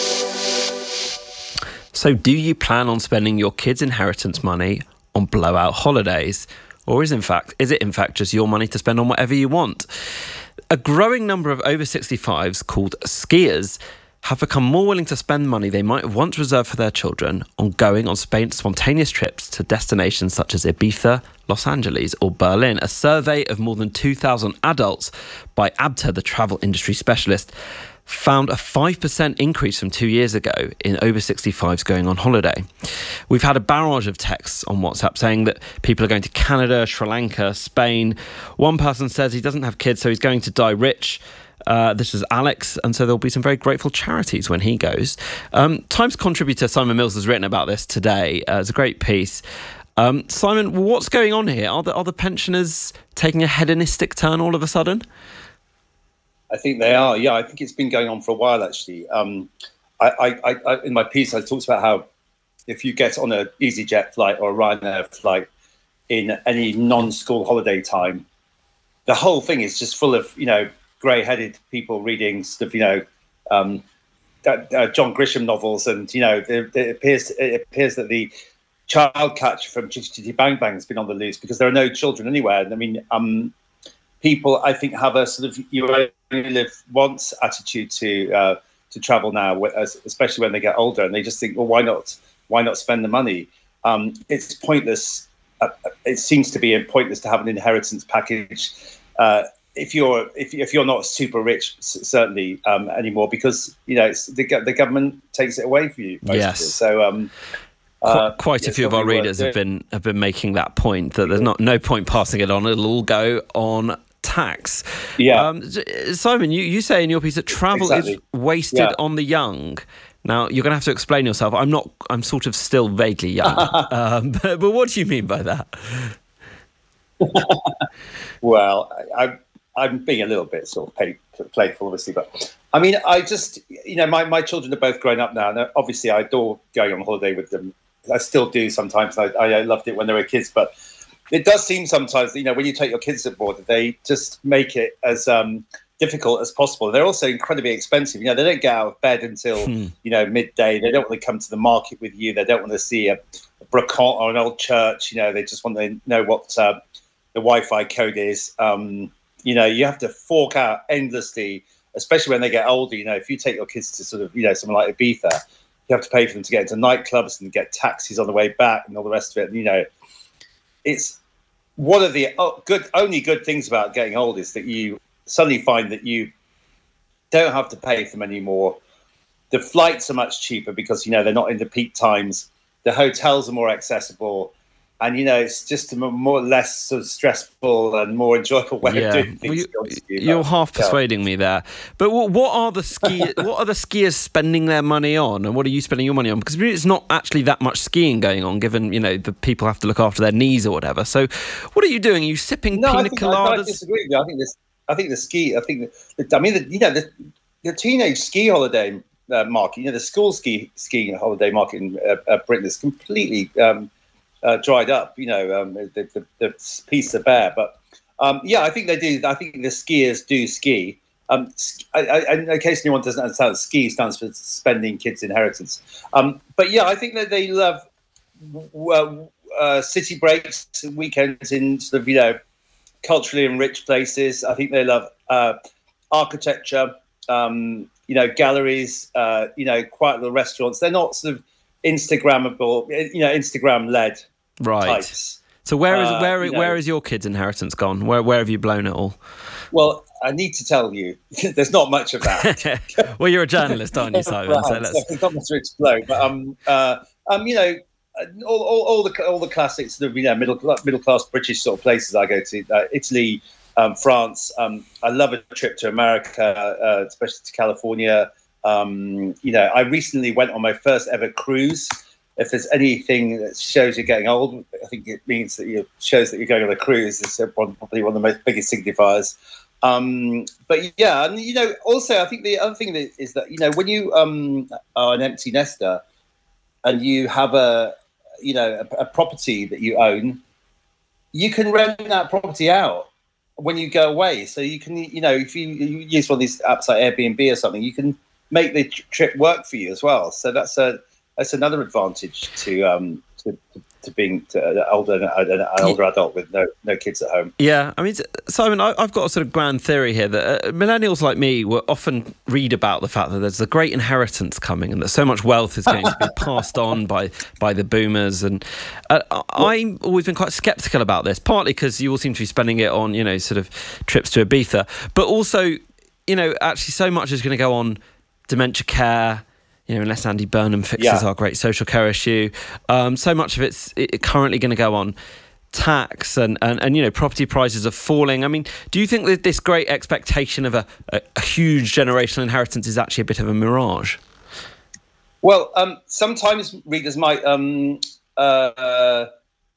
Speaker 2: So do you plan on spending your kids' inheritance money on blowout holidays? Or is in fact is it in fact just your money to spend on whatever you want? A growing number of over sixty-fives called skiers have become more willing to spend money they might have once reserved for their children on going on spontaneous trips to destinations such as Ibiza, Los Angeles or Berlin. A survey of more than two thousand adults by A B T A, the travel industry specialist, found a five percent increase from two years ago in over sixty-fives going on holiday. We've had a barrage of texts on WhatsApp saying that people are going to Canada, Sri Lanka, Spain. One person says he doesn't have kids, so he's going to die rich. Uh, this is Alex, and so there'll be some very grateful charities when he goes. Um, Times contributor Simon Mills has written about this today. Uh, it's a great piece. Um, Simon, what's going on here? Are the, are the pensioners taking a hedonistic turn all of a sudden?
Speaker 5: I think they are, yeah. I think it's been going on for a while, actually. Um, I, I, I, in my piece, I talked about how if you get on an EasyJet flight or a Ryanair flight in any non-school holiday time, the whole thing is just full of, you know, grey-headed people reading stuff, you know, um, uh, John Grisham novels, and you know, it, it appears it appears that the child catcher from Chitty Chitty Bang Bang has been on the loose because there are no children anywhere. I mean, um, people, I think, have a sort of you only live once attitude to uh, to travel now, especially when they get older, and they just think, well, why not? Why not spend the money? Um, it's pointless. Uh, it seems to be pointless to have an inheritance package. Uh, If you're if if you're not super rich, certainly um, anymore, because you know it's, the the government takes it away from you. Most
Speaker 2: yes.
Speaker 5: Of it. So um,
Speaker 2: quite,
Speaker 5: uh,
Speaker 2: quite
Speaker 5: yeah,
Speaker 2: a few of our readers have been have been making that point that there's not no point passing it on. It'll all go on tax.
Speaker 5: Yeah.
Speaker 2: Um, Simon, you, you say in your piece that travel
Speaker 5: exactly.
Speaker 2: is wasted
Speaker 5: yeah.
Speaker 2: on the young. Now you're going to have to explain yourself. I'm not. I'm sort of still vaguely young. um, but, but what do you mean by that?
Speaker 5: Well, I. I I'm being a little bit sort of play, playful, obviously, but I mean, I just, you know, my, my children are both grown up now, and obviously I adore going on holiday with them. I still do sometimes. I, I loved it when they were kids, but it does seem sometimes, that, you know, when you take your kids aboard, that they just make it as um, difficult as possible. They're also incredibly expensive. You know, they don't get out of bed until, hmm. you know, midday. They don't want to come to the market with you. They don't want to see a, a brocante or an old church. You know, they just want to know what uh, the Wi-Fi code is. Um, You know, you have to fork out endlessly, especially when they get older. You know, if you take your kids to sort of, you know, somewhere like Ibiza, you have to pay for them to get into nightclubs and get taxis on the way back and all the rest of it. And, you know, it's one of the good, only good things about getting old is that you suddenly find that you don't have to pay for them anymore. The flights are much cheaper because, you know, they're not in the peak times. The hotels are more accessible. And, you know, it's just a more or less sort of stressful and more enjoyable way
Speaker 2: yeah.
Speaker 5: of doing things.
Speaker 2: Well, you, you're half persuading me there. But what, what are the ski? what are the skiers spending their money on, and what are you spending your money on? Because it's not actually that much skiing going on, given, you know, the people have to look after their knees or whatever. So, what are you doing? Are you sipping
Speaker 5: no,
Speaker 2: pina
Speaker 5: I think,
Speaker 2: coladas?
Speaker 5: I, I disagree with you. I think this. I think the ski. I think. The, I mean, the, you know, the, the teenage ski holiday uh, market. You know, the school ski skiing holiday market in uh, uh, Britain is completely. Um, Uh, dried up, you know, um, the, the, the piece are bare. But um, yeah, I think they do. I think the skiers do ski. Um, I, I, in case anyone doesn't understand, ski stands for spending kids' inheritance. Um, but yeah, I think that they love uh, uh, city breaks, weekends in sort of, you know, culturally enriched places. I think they love uh, architecture, um, you know, galleries, uh, you know, quiet little restaurants. They're not sort of Instagrammable, you know, Instagram-led.
Speaker 2: Right.
Speaker 5: Types.
Speaker 2: So where is
Speaker 5: uh,
Speaker 2: where
Speaker 5: you know,
Speaker 2: where is your kids' inheritance gone? Where where have you blown it all?
Speaker 5: Well, I need to tell you, there's not much of that.
Speaker 2: Well, you're a journalist, aren't you, Simon?
Speaker 5: Right,
Speaker 2: so let's...
Speaker 5: so there's not much to explode. But um, uh, um, you know, all, all, all the all the classics, sort of, you know, middle middle class British sort of places I go to, uh, Italy, um, France. Um, I love a trip to America, uh, especially to California. Um, you know, I recently went on my first ever cruise. If there's anything that shows you're getting old, I think it means that it shows that you're going on a cruise. It's probably one of the most biggest signifiers. Um, but yeah, and you know, also I think the other thing that is that, you know, when you um, are an empty nester and you have a, you know, a, a property that you own, you can rent that property out when you go away. So you can, you know, if you, you use one of these apps like Airbnb or something, you can make the trip work for you as well. So that's a that's another advantage to um to, to being to an older an older adult with no no kids at home.
Speaker 2: Yeah, I mean, Simon, I, I've got a sort of grand theory here that uh, millennials like me will often read about the fact that there's a great inheritance coming and that so much wealth is going to be passed on by by the boomers. And uh, I've always been quite sceptical about this, partly because you all seem to be spending it on, you know, sort of trips to Ibiza, but also, you know, actually so much is going to go on dementia care, you know, unless Andy Burnham fixes yeah. our great social care issue. Um, so much of it's it currently going to go on tax and, and, and, you know, property prices are falling. I mean, do you think that this great expectation of a, a, a huge generational inheritance is actually a bit of a mirage?
Speaker 5: Well, um, sometimes readers might um, uh,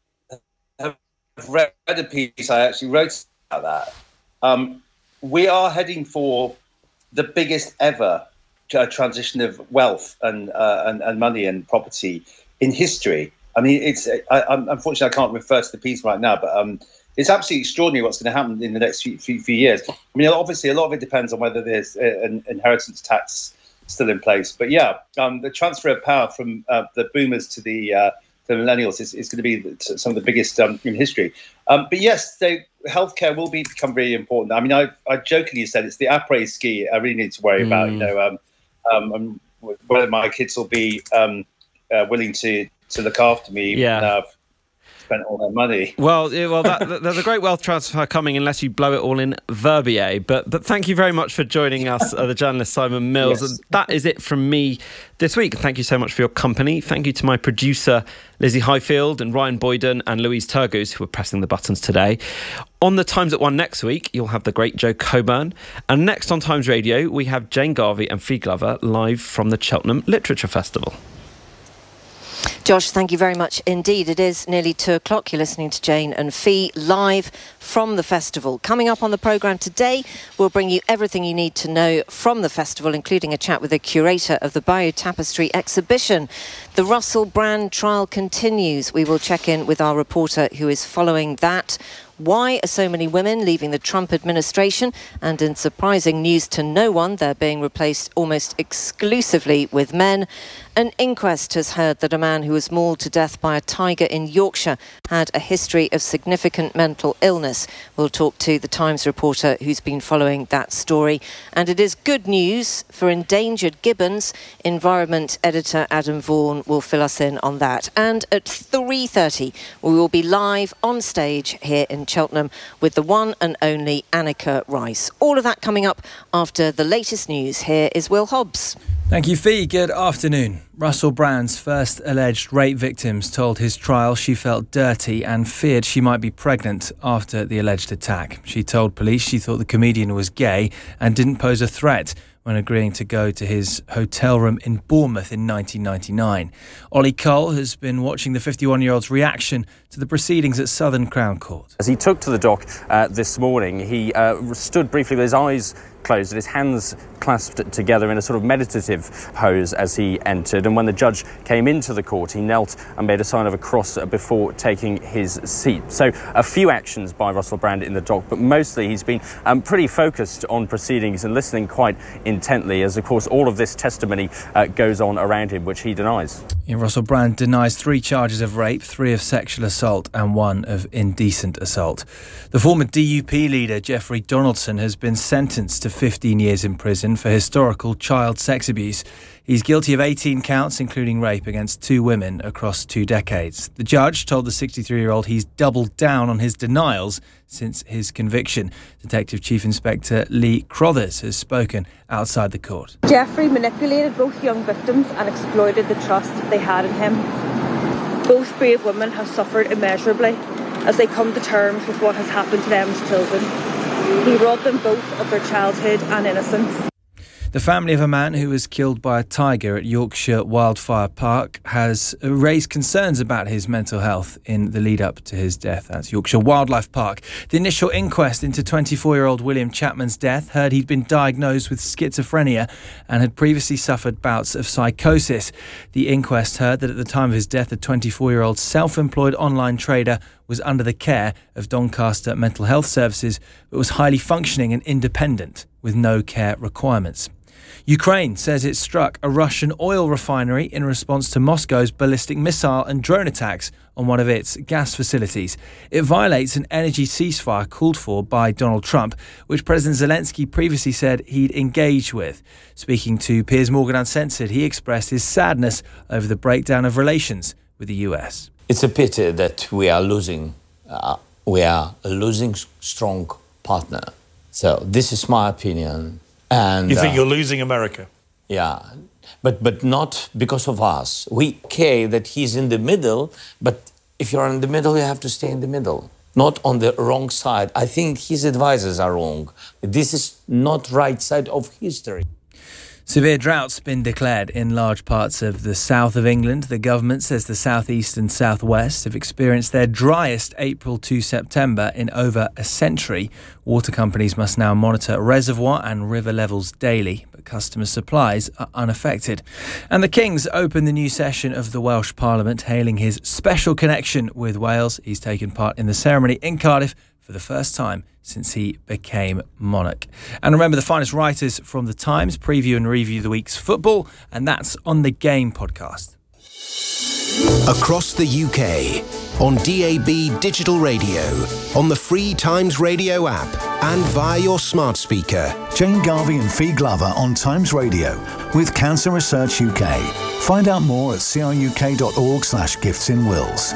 Speaker 5: have read a piece I actually wrote about that. Um, we are heading for the biggest ever uh, transition of wealth and, uh, and and money and property in history. I mean, it's I, I'm, unfortunately I can't refer to the piece right now, but um, it's absolutely extraordinary what's going to happen in the next few, few, few years. I mean, obviously a lot of it depends on whether there's an inheritance tax still in place. But yeah, um, the transfer of power from uh, the boomers to the uh, the millennials is, is going to be the, some of the biggest um, in history. Um, but yes, they, healthcare will be, become really important. I mean, I, I jokingly said it's the après ski I really need to worry mm. about. You know, um, um, um, whether my kids will be um, uh, willing to to look after me.
Speaker 2: Yeah.
Speaker 5: And I've spent all their money.
Speaker 2: Well, yeah, well, that, there's a great wealth transfer coming unless you blow it all in Verbier. But but thank you very much for joining us, uh, the journalist Simon Mills. Yes. And that is it from me this week. Thank you so much for your company. Thank you to my producer Lizzie Highfield and Ryan Boyden and Louise Turgoose, who are pressing the buttons today. On the Times at One next week, you'll have the great Joe Coburn. And next on Times Radio, we have Jane Garvey and Fi Glover live from the Cheltenham Literature Festival.
Speaker 7: Josh, thank you very much indeed. It is nearly two o'clock. You're listening to Jane and Fi live from the festival. Coming up on the programme today, we'll bring you everything you need to know from the festival, including a chat with the curator of the Bayeux Tapestry exhibition. The Russell Brand trial continues. We will check in with our reporter who is following that. Why are so many women leaving the Trump administration? And in surprising news to no one, they're being replaced almost exclusively with men. An inquest has heard that a man who was mauled to death by a tiger in Yorkshire had a history of significant mental illness. We'll talk to the Times reporter who's been following that story. And it is good news for endangered gibbons. Environment editor Adam Vaughan will fill us in on that. And at three thirty, we will be live on stage here in Cheltenham with the one and only Annika Rice. All of that coming up after the latest news. Here is Will Hobbs.
Speaker 17: Thank you, Fi. Good afternoon. Russell Brand's first alleged rape victims told his trial she felt dirty and feared she might be pregnant after the alleged attack. She told police she thought the comedian was gay and didn't pose a threat when agreeing to go to his hotel room in Bournemouth in nineteen ninety-nine. Ollie Cole has been watching the fifty-one-year-old's reaction to the proceedings at Southern Crown Court.
Speaker 8: As he took to the dock uh, this morning, he uh, stood briefly with his eyes closed and his hands clasped together in a sort of meditative pose as he entered. And when the judge came into the court, he knelt and made a sign of a cross before taking his seat. So a few actions by Russell Brand in the dock, but mostly he's been um, pretty focused on proceedings and listening quite intently as, of course, all of this testimony uh, goes on around him, which he denies.
Speaker 17: Yeah, Russell Brand denies three charges of rape, three of sexual assault and one of indecent assault. The former D U P leader, Jeffrey Donaldson, has been sentenced to fifteen years in prison for historical child sex abuse. He's guilty of eighteen counts, including rape against two women across two decades. The judge told the sixty-three-year-old he's doubled down on his denials since his conviction. Detective Chief Inspector Lee Crothers has spoken outside the court.
Speaker 9: Jeffrey manipulated both young victims and exploited the trust they had in him. Both brave women have suffered immeasurably as they come to terms with what has happened to them as children. He robbed them both of their childhood and innocence.
Speaker 17: The family of a man who was killed by a tiger at Yorkshire Wildfire Park has raised concerns about his mental health in the lead up to his death. That's Yorkshire Wildlife Park. The initial inquest into twenty-four-year-old William Chapman's death heard he'd been diagnosed with schizophrenia and had previously suffered bouts of psychosis. The inquest heard that at the time of his death, the twenty-four-year-old self-employed online trader was under the care of Doncaster Mental Health Services, but was highly functioning and independent with no care requirements. Ukraine says it struck a Russian oil refinery in response to Moscow's ballistic missile and drone attacks on one of its gas facilities. It violates an energy ceasefire called for by Donald Trump, which President Zelensky previously said he'd engage with. Speaking to Piers Morgan Uncensored, he expressed his sadness over the breakdown of relations with the U S.
Speaker 12: It's a pity that we are losing, uh, we are a losing strong partner. So this is my opinion. And
Speaker 15: you think
Speaker 12: uh,
Speaker 15: you're losing America?
Speaker 12: Yeah, but but not because of us. We okay that he's in the middle, but if you're in the middle, you have to stay in the middle, not on the wrong side. I think his advisors are wrong. This is not right side of history.
Speaker 17: Severe drought's been declared in large parts of the south of England. The government says the southeast and southwest have experienced their driest April to September in over a century. Water companies must now monitor reservoir and river levels daily, but customer supplies are unaffected. And the King's opened the new session of the Welsh Parliament, hailing his special connection with Wales. He's taken part in the ceremony in Cardiff for the first time since he became monarch. And remember, the finest writers from The Times preview and review the week's football, and that's on The Game podcast.
Speaker 6: Across the U K, on D A B digital radio, on the free Times Radio app, and via your smart speaker.
Speaker 16: Jane Garvey and Fee Glover on Times Radio with Cancer Research U K. Find out more at cruk.org slash gifts in wills.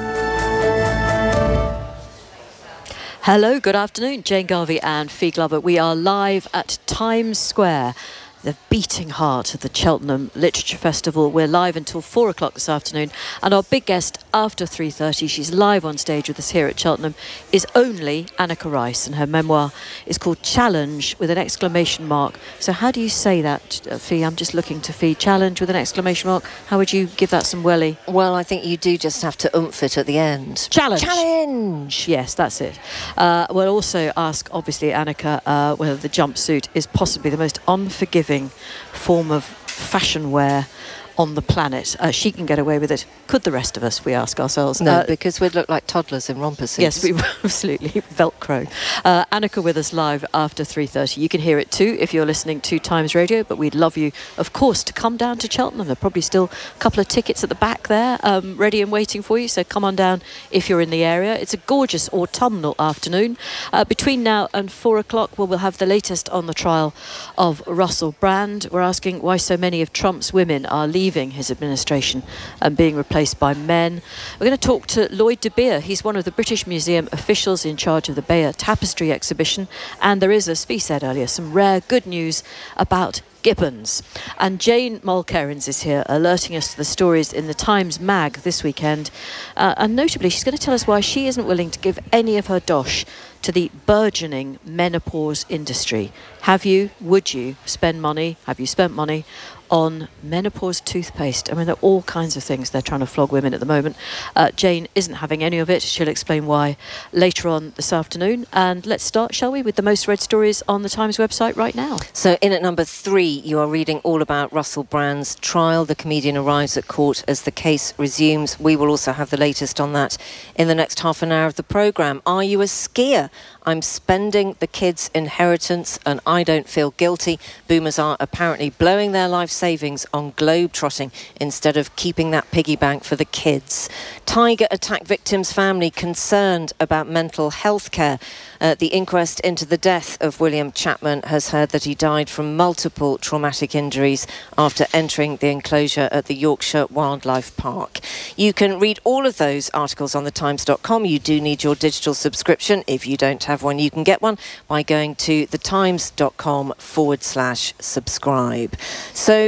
Speaker 7: Hello, good afternoon. Jane Garvey and Fee Glover. We are live at Times Square, the beating heart of the Cheltenham Literature Festival. We're live until four o'clock this afternoon, and our big guest after three thirty, she's live on stage with us here at Cheltenham, is only Anneka Rice, and her memoir is called Challenge with an exclamation mark. So how do you say that, Fee? I'm just looking to Fee. Challenge with an exclamation mark. How would you give that some welly? Well, I think you do just have to oomph it at the end. Challenge! Challenge! Yes, that's it. Uh, we'll also ask, obviously, Anneka, uh, whether the jumpsuit is possibly the most unforgiving form of fashion wear on the planet. Uh, she can get away with it. Could the rest of us, we ask ourselves?
Speaker 18: No,
Speaker 7: uh,
Speaker 18: because we'd look like toddlers in romper suits.
Speaker 7: Yes, we absolutely. Velcro. Uh, Anneka with us live after three thirty. You can hear it too if you're listening to Times Radio, but we'd love you, of course, to come down to Cheltenham. There are probably still a couple of tickets at the back there, um, ready and waiting for you, so come on down if you're in the area. It's a gorgeous autumnal afternoon. Uh, between now and four o'clock, well, we'll have the latest on the trial of Russell Brand. We're asking why so many of Trump's women are leaving his administration and being replaced by men. We're going to talk to Lloyd de Beer. He's one of the British Museum officials in charge of the Beyer Tapestry exhibition, and there is, as Fee said earlier, some rare good news about gibbons. And Jane Mulkerins is here, alerting us to the stories in the Times Mag this weekend, uh, and notably she's going to tell us why she isn't willing to give any of her dosh to the burgeoning menopause industry. Have you, would you spend money, have you spent money on menopause toothpaste? I mean, there are all kinds of things they're trying to flog women at the moment. Uh, Jane isn't having any of it. She'll explain why later on this afternoon. And let's start, shall we, with the most read stories on the Times website right now.
Speaker 18: So in at number three, you are reading all about Russell Brand's trial. The comedian arrives at court as the case resumes. We will also have the latest on that in the next half an hour of the programme. Are you a skier? I'm spending the kids' inheritance and I don't feel guilty. Boomers are apparently blowing their life savings on globe-trotting instead of keeping that piggy bank for the kids. Tiger attack victim's family concerned about mental health care. Uh, the inquest into the death of William Chapman has heard that he died from multiple traumatic injuries after entering the enclosure at the Yorkshire Wildlife Park. You can read all of those articles on the times dot com. You do need your digital subscription. If you don't have one, you can get one by going to thetimes.com forward slash subscribe. So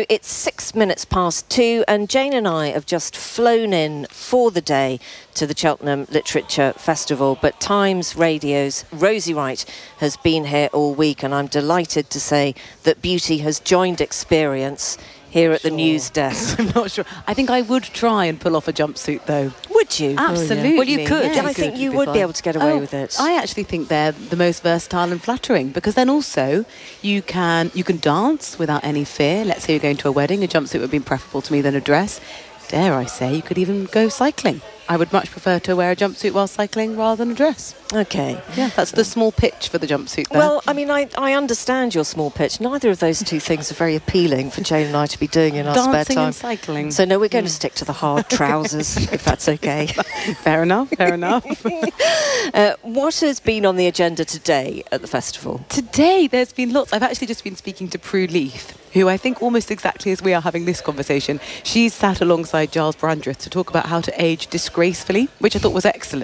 Speaker 7: So it's six minutes past two, and Jane and I have just flown in for the day to the Cheltenham Literature Festival. But Times Radio's Rosie Wright has been here all week, and I'm delighted to say that beauty has joined experience here at the news desk.
Speaker 14: I'm not sure. I think I would try and pull off a jumpsuit, though.
Speaker 7: Would you?
Speaker 14: Absolutely.
Speaker 7: Oh, yeah. Well, you could.
Speaker 14: Yeah,
Speaker 7: I think you would be able to get away
Speaker 14: oh,
Speaker 7: with it.
Speaker 14: I actually think they're the most versatile and flattering, because then also you can you can dance without any fear. Let's say you're going to a wedding, a jumpsuit would be preferable to me than a dress. Dare I say, you could even go cycling. I would much prefer to wear a jumpsuit while cycling rather than a dress.
Speaker 7: Okay.
Speaker 14: Yeah, that's the small pitch for the jumpsuit there.
Speaker 7: Well, I mean, I, I understand your small pitch. Neither of those two things are very appealing for Jane and I to be doing in our
Speaker 14: Dancing
Speaker 7: spare time.
Speaker 14: and cycling.
Speaker 7: So, no, we're going mm. to stick to the hard trousers, if that's okay.
Speaker 14: Fair enough, fair enough.
Speaker 7: uh, what has been on the agenda today at the festival?
Speaker 14: Today, there's been lots. I've actually just been speaking to Prue Leith, who I think almost exactly as we are having this conversation, she's sat alongside Giles Brandreth to talk about how to age disgracefully, which I thought was excellent.